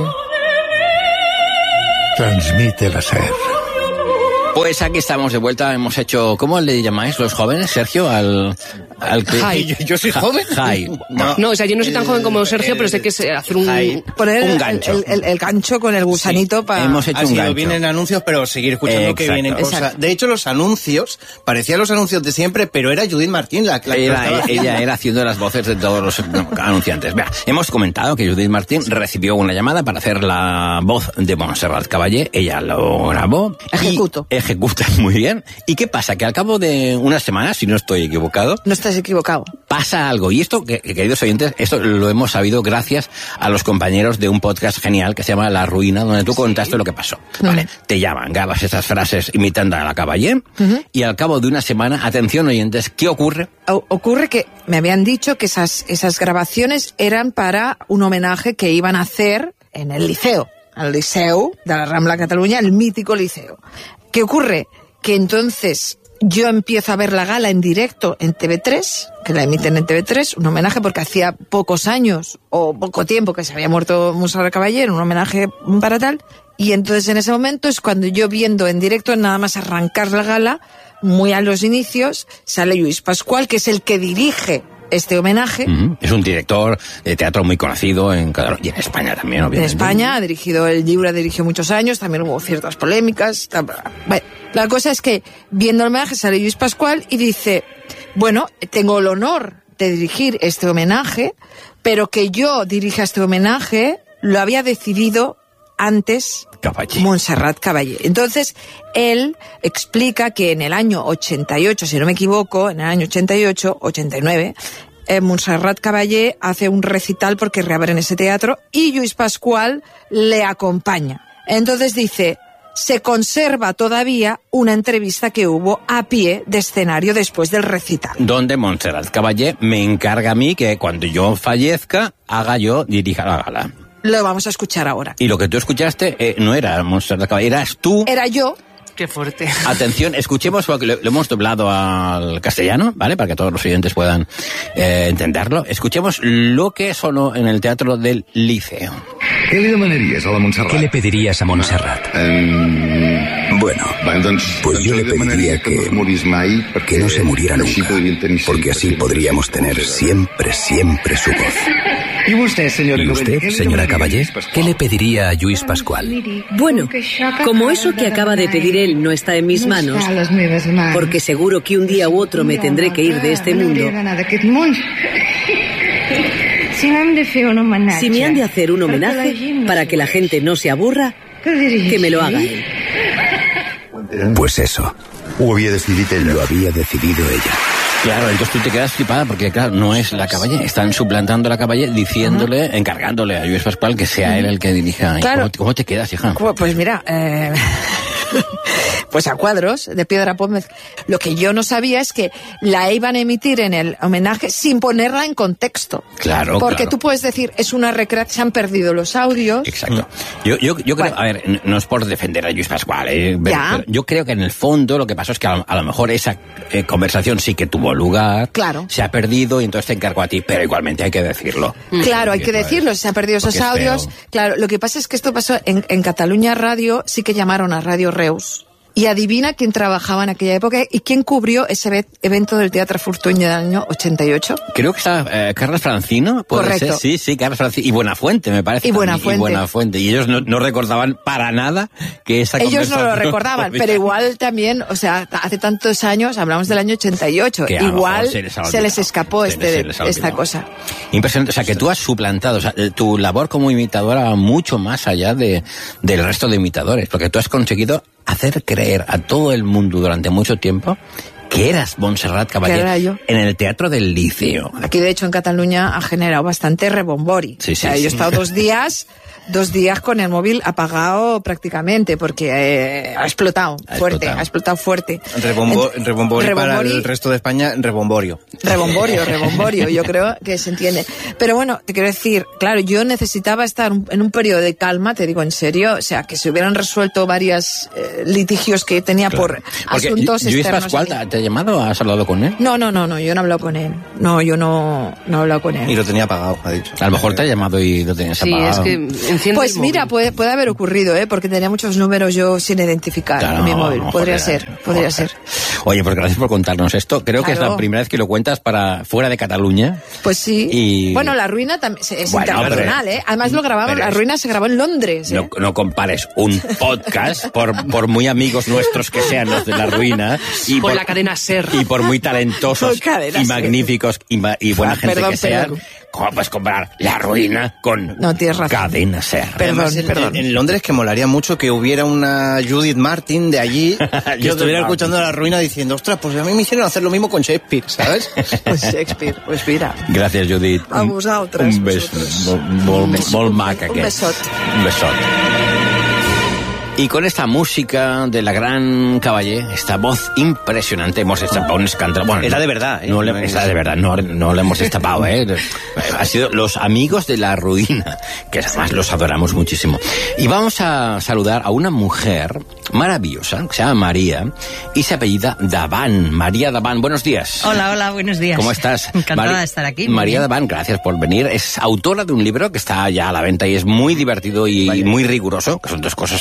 transmite la Ser. Pues aquí estamos de vuelta, hemos hecho... ¿Cómo le llamáis los jóvenes, Sergio? Al, al que... Jai. ¿Yo, yo soy joven? Jai. No. no, o sea, yo no soy tan joven como Sergio, el, pero sé que es hacer un... Poner un el, gancho. El, el, el gancho con el gusanito sí, para... Hemos hecho ha un sido, gancho. Vienen anuncios, pero seguir escuchando Exacto. que vienen cosas. Exacto. De hecho, los anuncios, parecían los anuncios de siempre, pero era Judith Martín la, la que era, estaba ella era haciendo las voces de todos los no, anunciantes. Vea, hemos comentado que Judith Martín recibió una llamada para hacer la voz de Montserrat Caballé. Ella lo grabó. Ejecuto. Ejecuta muy bien. ¿Y qué pasa? Que al cabo de unas semanas, si no estoy equivocado... No estás equivocado. Pasa algo. Y esto, que, queridos oyentes, esto lo hemos sabido gracias a los compañeros de un podcast genial que se llama La Ruina, donde tú contaste sí. lo que pasó. Uh-huh. Vale, te llaman, grabas esas frases imitando a la Caballé, uh-huh. y al cabo de una semana, atención oyentes, ¿qué ocurre? O- ocurre que me habían dicho que esas, esas grabaciones eran para un homenaje que iban a hacer en el liceo, al liceo de la Rambla Cataluña, el mítico liceo. ¿Qué ocurre? Que entonces yo empiezo a ver la gala en directo en T V tres, que la emiten en T V tres, un homenaje porque hacía pocos años o poco tiempo que se había muerto Montserrat Caballé, un homenaje para tal, y entonces en ese momento es cuando yo viendo en directo, nada más arrancar la gala, muy a los inicios, sale Lluís Pascual, que es el que dirige este homenaje. Uh-huh. Es un director de teatro muy conocido en Cataluña y en España también, obviamente. En España, ha dirigido el Lliure, dirigió muchos años, también hubo ciertas polémicas. Bueno, la cosa es que, viendo el homenaje, sale Lluís Pascual y dice, bueno, tengo el honor de dirigir este homenaje, pero que yo dirija este homenaje lo había decidido antes Caballé. Montserrat Caballé. Entonces, él explica que en el año ochenta y ocho, si no me equivoco, en el año ochenta y ocho, ochenta y nueve, eh, Montserrat Caballé hace un recital porque reabren ese teatro y Lluís Pascual le acompaña. Entonces dice, se conserva todavía una entrevista que hubo a pie de escenario después del recital. Donde Montserrat Caballé me encarga a mí que cuando yo fallezca, haga yo, dirija la gala. Lo vamos a escuchar ahora. Y lo que tú escuchaste eh, no era Montserrat Caballé, eras tú. Era yo. Qué fuerte. Atención, escuchemos porque lo, lo hemos doblado al castellano, ¿vale? Para que todos los oyentes puedan eh, entenderlo. Escuchemos lo que sonó en el Teatro del Liceo. ¿Qué le demanarías a la Montserrat? ¿Qué le pedirías a Montserrat? Um, bueno, pues yo le pediría que, que no se muriera nunca, porque así podríamos tener siempre, siempre su voz. ¿Y usted, señora, ¿Y usted, señora Caballé, qué le pediría a Lluís Pascual? Bueno, como eso que acaba de pedir él no está en mis manos, porque seguro que un día u otro me tendré que ir de este mundo, si me han de hacer un homenaje para que la gente no se aburra, que me lo haga él. Pues eso, lo había decidido ella. Claro, entonces tú te quedas flipada porque, claro, no es la Caballé. Están suplantando a la Caballé diciéndole, uh-huh. encargándole a Lluís Pascual que sea él el que dirija. Claro. ¿Cómo, ¿Cómo te quedas, hija? Pues mira, eh... pues a cuadros de piedra pómez. Lo que yo no sabía es que la iban a emitir en el homenaje sin ponerla en contexto. Claro, Porque claro. tú puedes decir, es una recreación, se han perdido los audios. Exacto. Yo, yo, yo creo, bueno. a ver, no es por defender a Lluís Pascual, ¿eh? Pero, pero yo creo que en el fondo lo que pasó es que a, a lo mejor esa eh, conversación sí que tuvo lugar, claro. se ha perdido y entonces te encargo a ti, pero igualmente hay que decirlo. Claro, hay que decirlo, se han perdido esos audios. Claro, lo que pasa es que esto pasó en, en Cataluña Radio, sí que llamaron a Radio Reus. Y adivina quién trabajaba en aquella época y quién cubrió ese evento del Teatro Fortuño del año ochenta y ocho. Creo que está eh, Carlos Francino. ¿Puede Correcto. Ser? Sí, sí, Carlos Francino. Y Buenafuente, me parece. Y Buenafuente. Y Buenafuente. Y ellos no, no recordaban para nada que esa Ellos conversación... no lo recordaban, pero igual también, o sea, hace tantos años, hablamos del año ochenta y ocho, igual se les, se les escapó se este, les, se les esta cosa. Impresionante. O sea, que tú has suplantado, o sea, tu labor como imitadora va mucho más allá de, del resto de imitadores, porque tú has conseguido hacer creer a todo el mundo durante mucho tiempo que eras Montserrat Caballé era yo. En el Teatro del Liceo. Aquí, de hecho, en Cataluña ha generado bastante rebombori. Sí, sí, o sea, sí. yo he estado dos días... Dos días con el móvil apagado prácticamente, porque eh, ha explotado ha fuerte, explotado. ha explotado fuerte. Rebombo, Ent- rebombori, para rebombori, el resto de España, rebomborio. Rebomborio, rebomborio, yo creo que se entiende. Pero bueno, te quiero decir, claro, yo necesitaba estar un, en un periodo de calma, te digo en serio, o sea, que se hubieran resuelto varios eh, litigios que tenía Claro. por Porque asuntos Lluís externos. Pascual, ¿te, ¿te ha llamado? ¿Has hablado con él? No, no, no, no, yo no he hablado con él. No, yo no, no he hablado con él. Y lo tenía apagado, ha dicho. A lo mejor te ha llamado y lo tenías Sí, apagado. es que enciende Pues el móvil. mira, puede, puede haber ocurrido, ¿eh? Porque tenía muchos números yo sin identificar Claro, en mi móvil. no, Podría joder, ser, podría ser. Oye, pues gracias por contarnos esto. Creo que es Claro. la primera vez que lo cuentas para fuera de Cataluña. Pues sí. Y... Bueno, La Ruina también es Bueno, internacional, pero- ¿eh? Además lo grababan, pero La es- Ruina se grabó en Londres, ¿eh? No, no compares un podcast, por, por muy amigos nuestros que sean los de La Ruina, y Por por, la cadena SER. y por muy talentosos Por cadena y SER. magníficos y, ma- y buena Ah, gente perdón, que sean, perdón. ¿cómo puedes comparar La Ruina con No, tienes razón. Cadena SER? Perdón, Además, en, perdón. en Londres, que molaría mucho que hubiera una Judith Martin de allí que Judith estuviera Martin. escuchando La Ruina diciendo, ostras, pues a mí me hicieron hacer lo mismo con Shakespeare, ¿sabes? Pues Shakespeare, pues mira. Gracias, Judith. A Un- vosaltres, Un beso. vosaltres. Molt, molt, Un beso, molt un maca, be- un aquest. besot. Un besot. Y con esta música de la gran Caballé, esta voz impresionante, hemos destapado un escándalo. Bueno, Era no- de verdad, ¿eh? No le, No es- era de verdad, no, no le hemos destapado, ¿eh? Ha sido los amigos de La Ruina, que además los adoramos muchísimo. Y vamos a saludar a una mujer maravillosa, que se llama María, y se apellida Daván. María Daván, buenos días. Hola, hola, buenos días. ¿Cómo estás? Encantada Mari- de estar aquí. muy María bien. Daván, gracias por venir. Es autora de un libro que está ya a la venta y es muy divertido y Vaya. muy riguroso, que son dos cosas que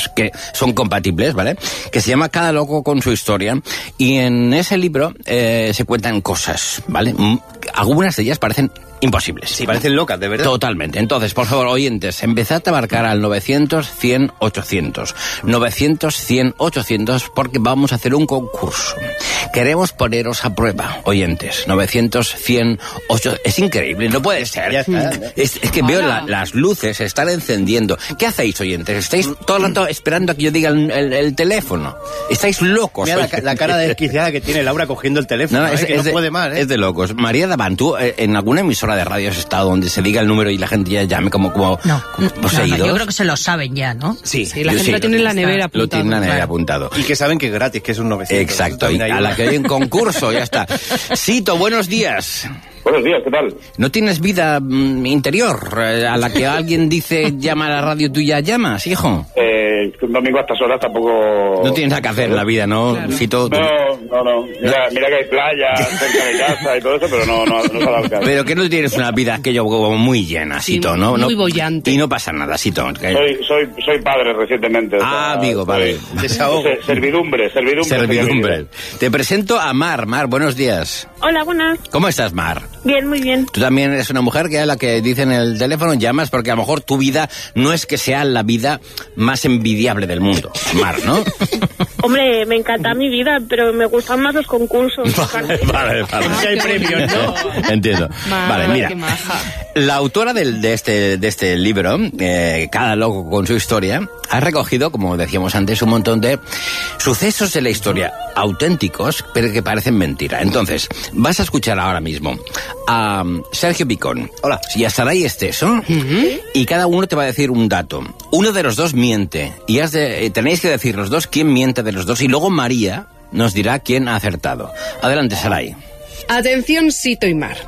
son compatibles, ¿vale? Que se llama Cada loco con su historia, y en ese libro eh, se cuentan cosas, ¿vale? Mm, algunas de ellas parecen imposibles. Sí, parecen locas, de verdad. Totalmente. Entonces, por favor, oyentes, empezad a marcar al novecientos, cien, ochocientos. novecientos, cien, ochocientos, porque vamos a hacer un concurso. Queremos poneros a prueba, oyentes. novecientos, cien, ochocientos. Es increíble, no puede ser. Ya está. Es, es que veo la, las luces se están encendiendo. ¿Qué hacéis, oyentes? ¿Estáis todo el rato esperando a que yo diga el, el, el teléfono? ¿Estáis locos? Mira la, la cara desquiciada que tiene Laura cogiendo el teléfono. No, ¿eh? es, que es no de, puede más, ¿eh? Es de locos. María Davant, ¿tú eh, en alguna emisora de radio has estado donde se diga el número y la gente ya llame como, como, no, como no, seguidos? no, yo creo que se lo saben ya, ¿no? Sí, sí la yo gente sí, lo tiene en la nevera apuntado. Lo tiene en la nevera claro. apuntado. Y que saben que es gratis, que es un novecientos. Exacto, y a la que hay en concurso, ya está. Sito, buenos días. Buenos días, ¿qué tal? ¿No tienes vida mm, interior eh, a la que alguien dice llama a la radio, tú ya llamas, hijo? Eh, un domingo a estas horas tampoco... No tienes nada que hacer en la vida, ¿no? Claro. Sito, tú... No, no, no. Mira, mira que hay playa cerca de casa y todo eso, pero no, no, no se ha dado el caso. Pero que no tienes una vida aquello como muy llena, Sí, Sito, ¿no? muy no, bollante. Y no pasa nada, Sito. Que... Soy, soy, soy padre recientemente. Ah, o sea, amigo, vale. soy- Desahogo. ser- Servidumbre, servidumbre. sería mi Servidumbre. vida. Te presento a Mar. Mar, buenos días. Hola, buenas. ¿Cómo estás, Mar? Bien, muy bien. Tú también eres una mujer que a la que dicen en el teléfono llamas porque a lo mejor tu vida no es que sea la vida más envidiable del mundo, Mar, ¿no? Hombre, me encanta mi vida, pero me gustan más los concursos. Vale, vale. Si hay premios, ¿no? Entiendo. Mar, Vale, mira. qué maja. La autora del, de, este, de este libro, eh, Cada loco con su historia, ha recogido, como decíamos antes, un montón de sucesos de la historia auténticos, pero que parecen mentira. Entonces, vas a escuchar ahora mismo a Sergio Picón. Hola. Y a Saray Esteso, y cada uno te va a decir un dato. Uno de los dos miente, y has de, eh, tenéis que decir los dos quién miente de los dos, y luego María nos dirá quién ha acertado. Adelante, Saray. Atención, Sito y Mar.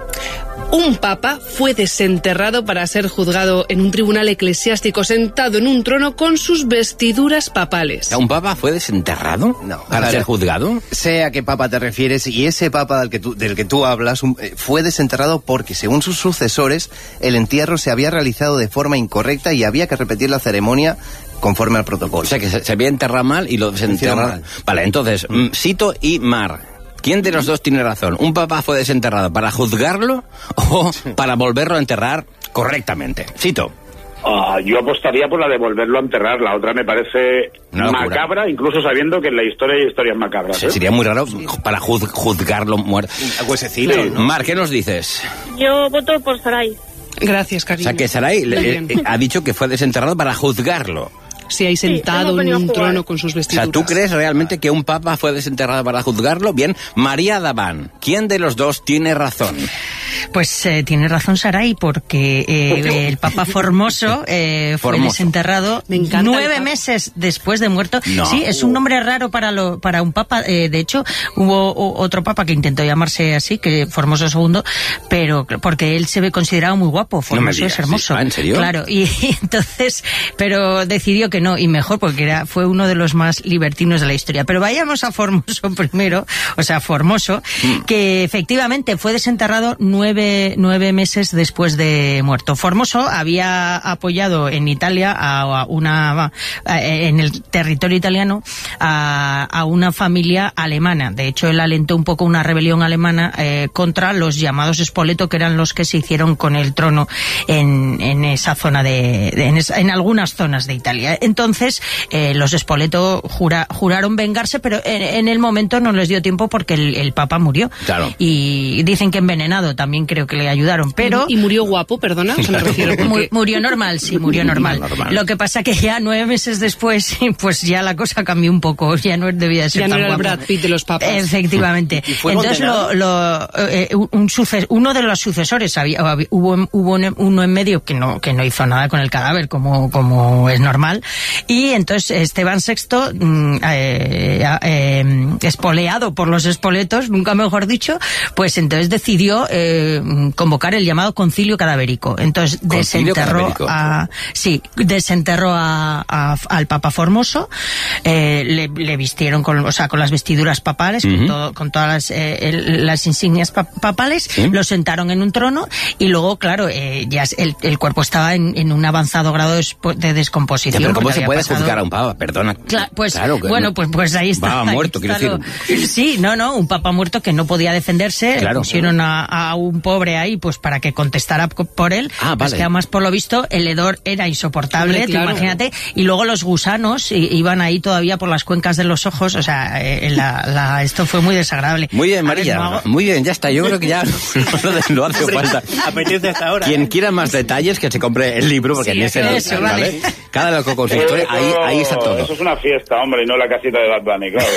Un papa fue desenterrado para ser juzgado en un tribunal eclesiástico sentado en un trono con sus vestiduras papales. ¿Un papa fue desenterrado No. para Vale. ser juzgado? Sé a qué papa te refieres, y ese papa del que tú, del que tú hablas un- eh, fue desenterrado porque, según sus sucesores, el entierro se había realizado de forma incorrecta y había que repetir la ceremonia conforme al protocolo. O sea, que se, se había enterrado mal y lo desenterraron. mal. Vale, entonces, mm, Sito y Mar. ¿Quién de los dos tiene razón? ¿Un papa fue desenterrado para juzgarlo o para volverlo a enterrar correctamente? Sito. Ah, yo apostaría por la de volverlo a enterrar. La otra me parece Una locura. macabra, incluso sabiendo que en la historia hay historias macabras. Se- ¿eh? Sería muy raro para juz- juzgarlo muerto. Huesecito, ¿no? Mar, ¿qué nos dices? Yo voto por Saray. Gracias, O cariño. sea, que Saray le- Muy eh, bien. eh, ha dicho que fue desenterrado para juzgarlo. Sí, ahí sentado hemos en venido a un jugar. trono con sus O vestiduras. sea, ¿tú crees realmente que un papa fue desenterrado para juzgarlo? Bien, María Davant, ¿quién de los dos tiene razón? Pues eh, tiene razón Saray, porque eh, el Papa Formoso eh, fue Formoso. desenterrado Me encanta el nueve Papa. meses después de muerto. No. Sí, es un nombre raro para lo, para un Papa. Eh, de hecho, hubo o- otro Papa que intentó llamarse así, que Formoso segundo, pero porque él se ve considerado muy guapo. No me Formoso digas, es hermoso. ¿sí? Ah, ¿en serio? Claro, y, y entonces, pero decidió que no, y mejor, porque era, fue uno de los más libertinos de la historia. Pero vayamos a Formoso primero, o sea, Formoso, Mm. que efectivamente fue desenterrado nueve, nueve meses después de muerto. Formoso había apoyado en Italia a una, a- en el territorio italiano a, a una familia alemana. De hecho, él alentó un poco una rebelión alemana eh, contra los llamados Spoleto, que eran los que se hicieron con el trono en, en esa zona de, de- en, esa- en algunas zonas de Italia. Entonces, eh, los Spoleto jura- juraron vengarse, pero en, en el momento no les dio tiempo porque el, el Papa murió. Claro. Y dicen que envenenado, también creo que le ayudaron, pero... ¿Y murió guapo, perdona? O sea, me refiero Mu- porque... Murió normal, sí, murió normal. Normal. Lo que pasa que ya nueve meses después, pues ya la cosa cambió un poco, ya no debía de ser Ya no tan era el guapo. Brad Pitt de los papas. Efectivamente. ¿Y fue Entonces, lo, condenado? lo, eh, un suces- uno de los sucesores, había, hab- hubo, hubo un- uno en medio que no, que no hizo nada con el cadáver, como, como es normal, y entonces Esteban sexto, mm, eh, eh, espoleado por los espoletos, nunca mejor dicho, pues entonces decidió eh, eh, convocar el llamado concilio cadavérico. Entonces ¿Concilio desenterró cadavérico? a sí desenterró a, a, al Papa Formoso, eh, le, le vistieron con, o sea, con las vestiduras papales, uh-huh. con, todo, con todas las, eh, el, las insignias pa- papales, ¿sí? Lo sentaron en un trono y luego, claro, eh, ya el, el cuerpo estaba en, en un avanzado grado de, de descomposición. Ya, pero ¿cómo se puede pasado... juzgar a un papa? Perdona. Cla- pues claro, que bueno, pues, pues ahí está. Papa muerto, quiero decir. Lo... Sí, no, no, un papa muerto que no podía defenderse, claro. pusieron a, a un pobre ahí pues para que contestara por él, ah, pues vale. que además por lo visto el hedor era insoportable, Hombre, claro. Te imagínate, y luego los gusanos i- iban ahí todavía por las cuencas de los ojos, o sea, eh, la, la, esto fue muy desagradable. Muy bien, A ver, María, no hago... muy bien, ya está, yo creo que ya no, no hace falta. Apetece hasta ahora. Quien quiera más detalles, que se compre el libro, porque Sí, en ese no, eso, ¿vale? vale. Cada loco con su historia, ahí, ahí está todo. Eso es una fiesta, hombre, y no la casita de Bad Bunny, claro.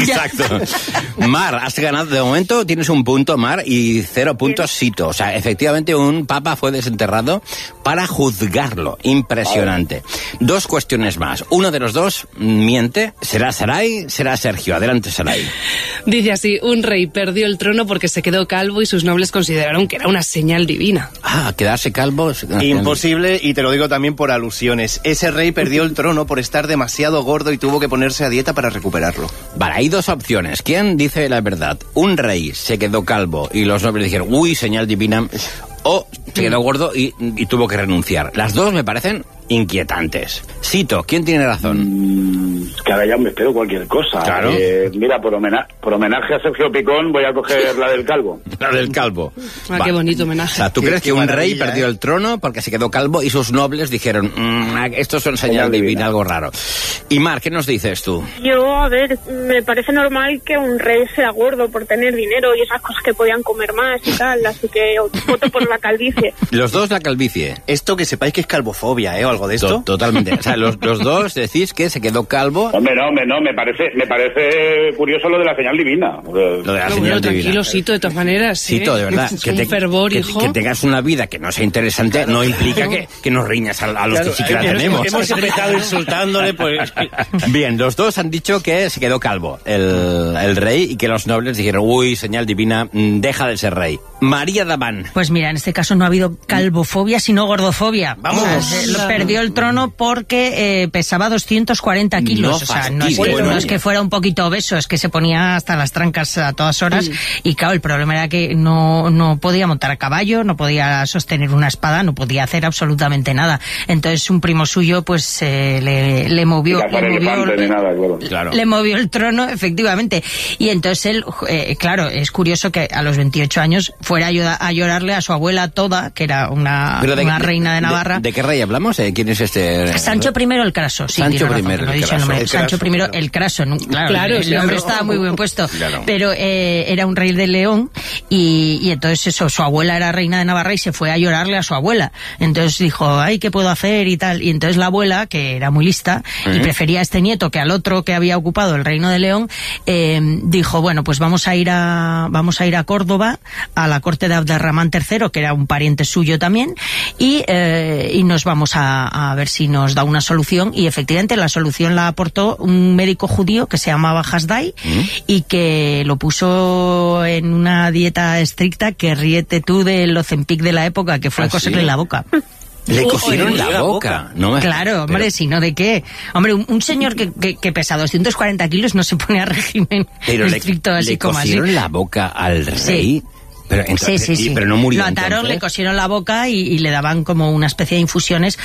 Exacto. Mar, has ganado, de momento tienes un punto, Mar, y cero puntos, Sito. O sea, efectivamente un papa fue desenterrado para juzgarlo. Impresionante. Dos cuestiones más. Uno de los dos miente. ¿Será Saray? ¿Será Sergio? Adelante, Saray. Dice así, un rey perdió el trono porque se quedó calvo y sus nobles consideraron que era una señal divina. Ah, quedarse calvo. Es... Imposible, y te lo digo también por alusiones. Ese rey perdió el trono por estar demasiado gordo y tuvo que ponerse a dieta para recuperarlo. Vale, hay dos opciones. ¿Quién dice la verdad? Un rey se quedó calvo y los nobles dijeron, uy, señal divina, o se quedó gordo y, y tuvo que renunciar. Las dos me parecen inquietantes. Sito, ¿quién tiene razón? Mm, que ahora ya me espero cualquier cosa. Claro. Eh, mira, por, homena- por homenaje a Sergio Picón voy a coger la del calvo. La del calvo. Ah, Va. qué bonito homenaje. O sea, ¿tú Qué- crees qué que un maravilla, rey perdió ¿eh? el trono porque se quedó calvo y sus nobles dijeron, mmm, estos son señal Señal divina, divina. algo raro? Y Mar, ¿qué nos dices tú? Yo, a ver, me parece normal que un rey sea gordo por tener dinero y esas cosas que podían comer más y tal, así que voto por la calvicie. Los dos la calvicie. Esto que sepáis que es calvofobia, ¿eh? O algo de esto. To- Totalmente. O sea, los, los dos decís que se quedó calvo. Hombre, no, me, no, me parece, me parece curioso lo de la señal divina. Lo de la Pero señal bueno, divina. tranquilo, Sito, de todas maneras. Sito, ¿eh? de verdad. Es Que, un te- fervor, que- hijo. que tengas una vida que no sea interesante no implica que, que nos riñas a, a los Claro, que sí que la hemos- tenemos. hemos empezado insultándole, pues... Bien, los dos han dicho que se quedó calvo el, el rey y que los nobles dijeron, uy, señal divina, mm, deja de ser rey. María Daván. Pues mira, en este caso no ha habido calvofobia, sino gordofobia. Vamos. O sea, se- lo perdió el trono porque eh, pesaba doscientos cuarenta kilos. No o sea, no es, fastidies, que, bueno. no es que fuera un poquito obeso, es que se ponía hasta las trancas a todas horas. Y claro, el problema era que no, no podía montar a caballo, no podía sostener una espada, no podía hacer absolutamente nada. Entonces un primo suyo pues eh, le, le movió... Cazar le movió elefante ni nada, claro. Claro. Le movió el trono, efectivamente. Y entonces él, eh, claro, es curioso que a los veintiocho años fuera a, ayuda- a llorarle a su abuela Toda, que era una, Pero de- una reina de Navarra. ¿De, de qué rey hablamos? Eh, ¿Quién es este? Sancho primero el Craso, sí, Sancho tiene razón, primero no he el dicho el Craso. nombre. El Sancho Craso, primero claro. el Craso, ¿no? claro, Claro, el claro. nombre estaba muy bien puesto, Claro. pero eh, era un rey de León y, y entonces eso, su abuela era reina de Navarra y se fue a llorarle a su abuela. Entonces dijo, ay, ¿qué puedo hacer? Y tal. Y entonces la abuela, que era muy lista y Ujú. prefería a este nieto que al otro que había ocupado el reino de León, eh, dijo, bueno, pues vamos a ir a vamos a ir a Córdoba, a la corte de Abderramán tercero, que era un pariente suyo también, y, eh, y nos vamos a, a ver si nos da una solución. Y efectivamente la solución la aportó un médico judío que se llamaba Hasdai y que lo puso en una dieta estricta, que ríete tú del Ozempic de la época, que fue ¿Ah, a coserle sí? la boca. Le Uy, cosieron uy, la la boca. No me- Claro, hombre, pero- si no, ¿de qué? Hombre, un, un señor que, que, que pesa doscientos cuarenta kilos no se pone a régimen Pero le, estricto así le como así. cosieron la boca al rey. Pero, Sí, entonces- sí, y- sí. pero no murió. Lo ataron, entonces. le cosieron la boca y, y le daban como una especie de infusiones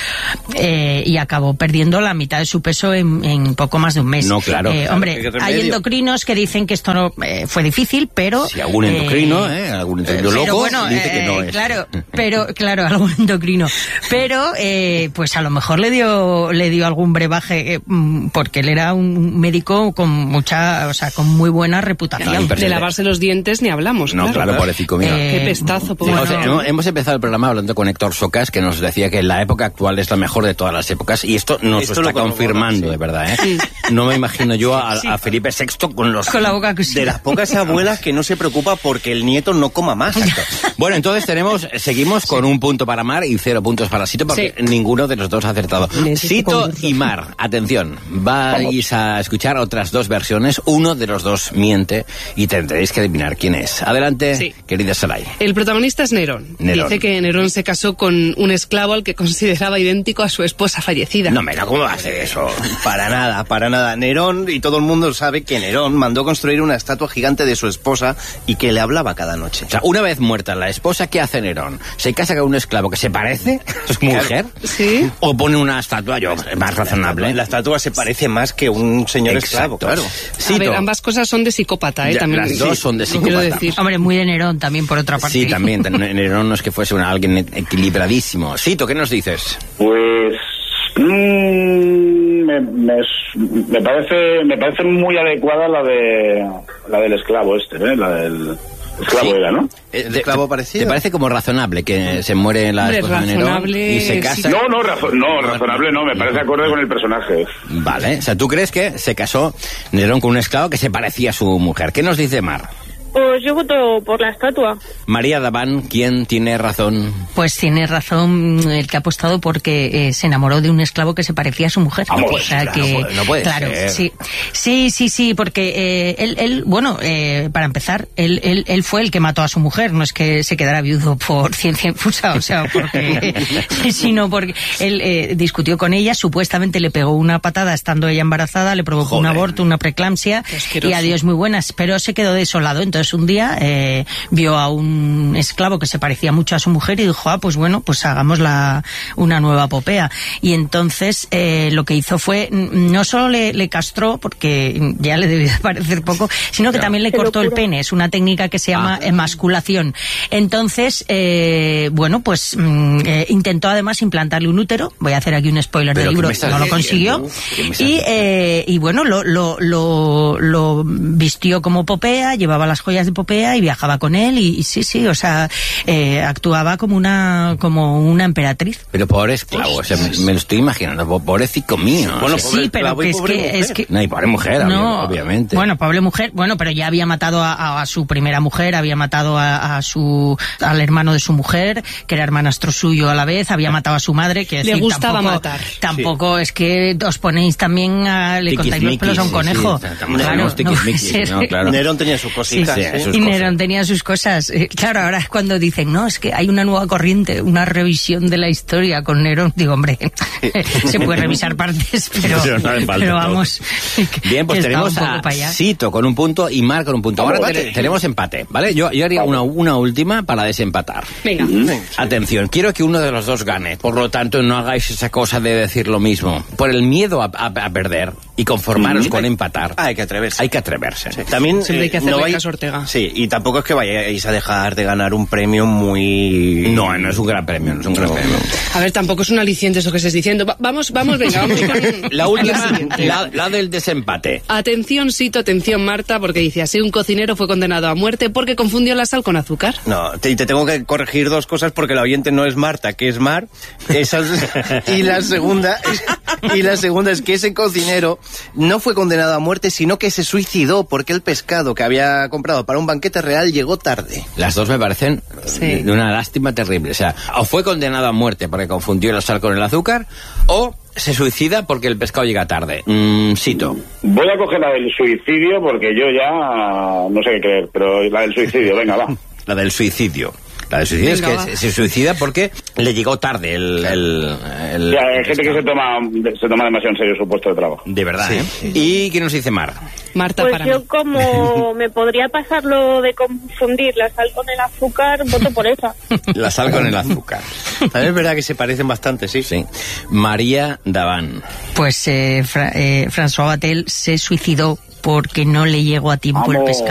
eh, y acabó perdiendo la mitad de su peso en, en poco más de un mes. No, claro, Eh, claro, hombre, ¿qué remedio? hay endocrinos que dicen que esto no eh, fue difícil, pero... Si algún endocrino, eh, algún endocrino pero loco, bueno, dice que no eh, es. Claro, pero claro, algún endocrino. Pero eh, pues a lo mejor le dio le dio algún brebaje eh, mm, porque él era un médico con mucha, o sea, con muy buena reputación. De lavarse los dientes ni hablamos. No, claro, pobrecito mío. Eh, Qué pestazo, pobre. Fíjate, hemos, hemos empezado el programa hablando con Héctor Socas, que nos decía que la época actual es la mejor de todas las épocas, y esto nos Esto lo lo está corrobora, confirmando, sí. de verdad, ¿eh? No me imagino yo a, a Felipe sexto con los... Con la boca cosida. De las pocas abuelas que no se preocupa porque el nieto no coma más. Bueno, entonces tenemos, seguimos con un punto para Mar y cero puntos para Sito, porque Sí. ninguno de los dos ha acertado. Necesito Sito concurso. y Mar, atención, vais a escuchar otras dos versiones, uno de los dos miente y tendréis que adivinar quién es. Adelante, Sí. querido querida Saray? El protagonista es Nerón. Nerón. Dice que Nerón se casó con un esclavo al que consideraba idéntico a su esposa fallecida. No, mira, ¿cómo hace eso? Para nada, para nada. Nerón, y todo el mundo sabe que Nerón mandó construir una estatua gigante de su esposa y que le hablaba cada noche. O sea, una vez muerta la esposa, ¿qué hace Nerón? ¿Se casa con un esclavo que se parece a su mujer? Sí. ¿O pone una estatua, yo, más razonable? La estatua se parece más que un señor esclavo, claro. A ver, ambas cosas son de psicópata, ¿eh? Ya, también, las dos sí, son de lo quiero psicópata. decir. Hombre, muy de Nerón también, por otra parte. Sí, también. Nerón no es que fuese una, alguien equilibradísimo. Sito, ¿qué nos dices? Pues mmm, me, me, me parece me parece muy adecuada la de la del esclavo este, ¿eh? La del esclavo Sí. era, ¿no? ¿El esclavo parecido? ¿Te parece como razonable que se muere la Hombre, esposa de Nerón razonable, y se casa? No, no, razo- no, razonable no, me parece acorde con el personaje. Vale, o sea, ¿tú crees que se casó Nerón con un esclavo que se parecía a su mujer? ¿Qué nos dice Mar? Pues yo voto por la estatua. María Daván, ¿quién tiene razón? Pues tiene razón el que ha apostado porque eh, se enamoró de un esclavo que se parecía a su mujer. Vamos, o sea claro, que, no puede claro, ser. sí, sí, sí, sí, porque eh, él, él, bueno, eh, para empezar, él, él, él fue el que mató a su mujer, no es que se quedara viudo por ciencia infusa, o sea, porque, sino porque él eh, discutió con ella, supuestamente le pegó una patada estando ella embarazada, le provocó un Joder. aborto, una preeclampsia y adiós muy buenas, pero se quedó desolado. Entonces un día eh, vio a un esclavo que se parecía mucho a su mujer y dijo, ah, pues bueno, pues hagamos la, una nueva epopea. Y entonces eh, lo que hizo fue, no solo le, le castró, porque ya le debía parecer poco, sino que también le cortó el pene. Es una técnica que se llama Ah. emasculación. Entonces, eh, bueno, pues mm, eh, intentó además implantarle un útero. Voy a hacer aquí un spoiler ¿Pero del qué libro, me estás no lo diciendo? consiguió. ¿Qué me estás Y, diciendo? eh, y bueno, lo, lo, lo, lo vistió como Popea, llevaba las joyas de Popea y viajaba con él. Y, y sí, sí, o sea, eh, actuaba como una, como una emperatriz. Pero pobre esclavo, o sea, me, me lo estoy imaginando, po- pobrecito mío. Bueno, o sea, pobre Sí, pero esclavo y que es pobre que, mujer. es que no, y pobre mujer, no, obviamente. Bueno, pobre mujer, bueno, pero ya había matado a, a- a su primera mujer, había matado a, a su al hermano de su mujer, que era hermanastro suyo a la vez, había matado a su madre, que Le decir, gustaba tampoco, matar. Tampoco es que os ponéis también a, le contáis los pelos a un Tiquismiquis, conejo. sí, sí, estamos Claro, hablando no tiquismiquis, puede ser. ¿no? Claro. Nerón tenía sus cositas. Sí, ¿eh? sus Y cosas. Nerón tenía sus cosas. Eh, Claro, ahora es cuando dicen, no, es que hay una nueva corriente, una revisión de la historia con Nerón. Digo, hombre, se puede revisar partes, pero, Pero no hace falta pero todo. vamos. Bien, pues que está tenemos un poco a para allá. Sito con un punto y Mar con un punto. Ahora Empate. te- tenemos empate, ¿vale? Yo, yo haría una, una última para desempatar. Venga. Atención, quiero que uno de los dos gane. Por lo tanto, no hagáis esa cosa de decir lo mismo. Por el miedo a, a- a perder y conformaros con empatar. Ah, hay que atreverse. Hay que atreverse. También Siempre hay que eh, hacerle vais- caso a Ortega. Sí, y tampoco es que vayáis a dejar de ganar un premio muy... No, no es un gran premio, no es un gran premio. A ver, tampoco es un aliciente eso que estés diciendo. Va- vamos, vamos, venga, vamos con La con última, siguiente. la, la del desempate. Atención, Sito, atención, Marta, porque dice así, un cocinero fue condenado a muerte porque confundió la sal con azúcar. No, te, te tengo que corregir dos cosas porque la oyente no es Marta, que es Mar. Esa es- y la segunda y la segunda es que ese cocinero no fue condenado a muerte, sino que se suicidó porque el pescado que había comprado para un banquete real llegó tarde. Las dos me parecen Sí. de una lástima terrible. O sea, o fue condenado a muerte porque confundió la sal con el azúcar, o se suicida porque el pescado llega tarde. Mm, Sito. Voy a coger la del suicidio porque yo ya no sé qué creer, pero la del suicidio, venga, va. La del suicidio. La del suicidio Venga, es va. que se, se suicida porque le llegó tarde el... el, el- Ya, hay el gente que pescado. se toma se toma demasiado en serio su puesto de trabajo. De verdad, ¿eh? ¿Y qué nos dice Mar? Marta, Pues para yo mí. como me podría pasar lo de confundir la sal con el azúcar, voto por esa. La sal con el azúcar. También es verdad que se parecen bastante, sí. Sí. María Daván. Pues eh, Fra- eh, François Batel se suicidó porque no le llegó a tiempo el Vamos. pescado.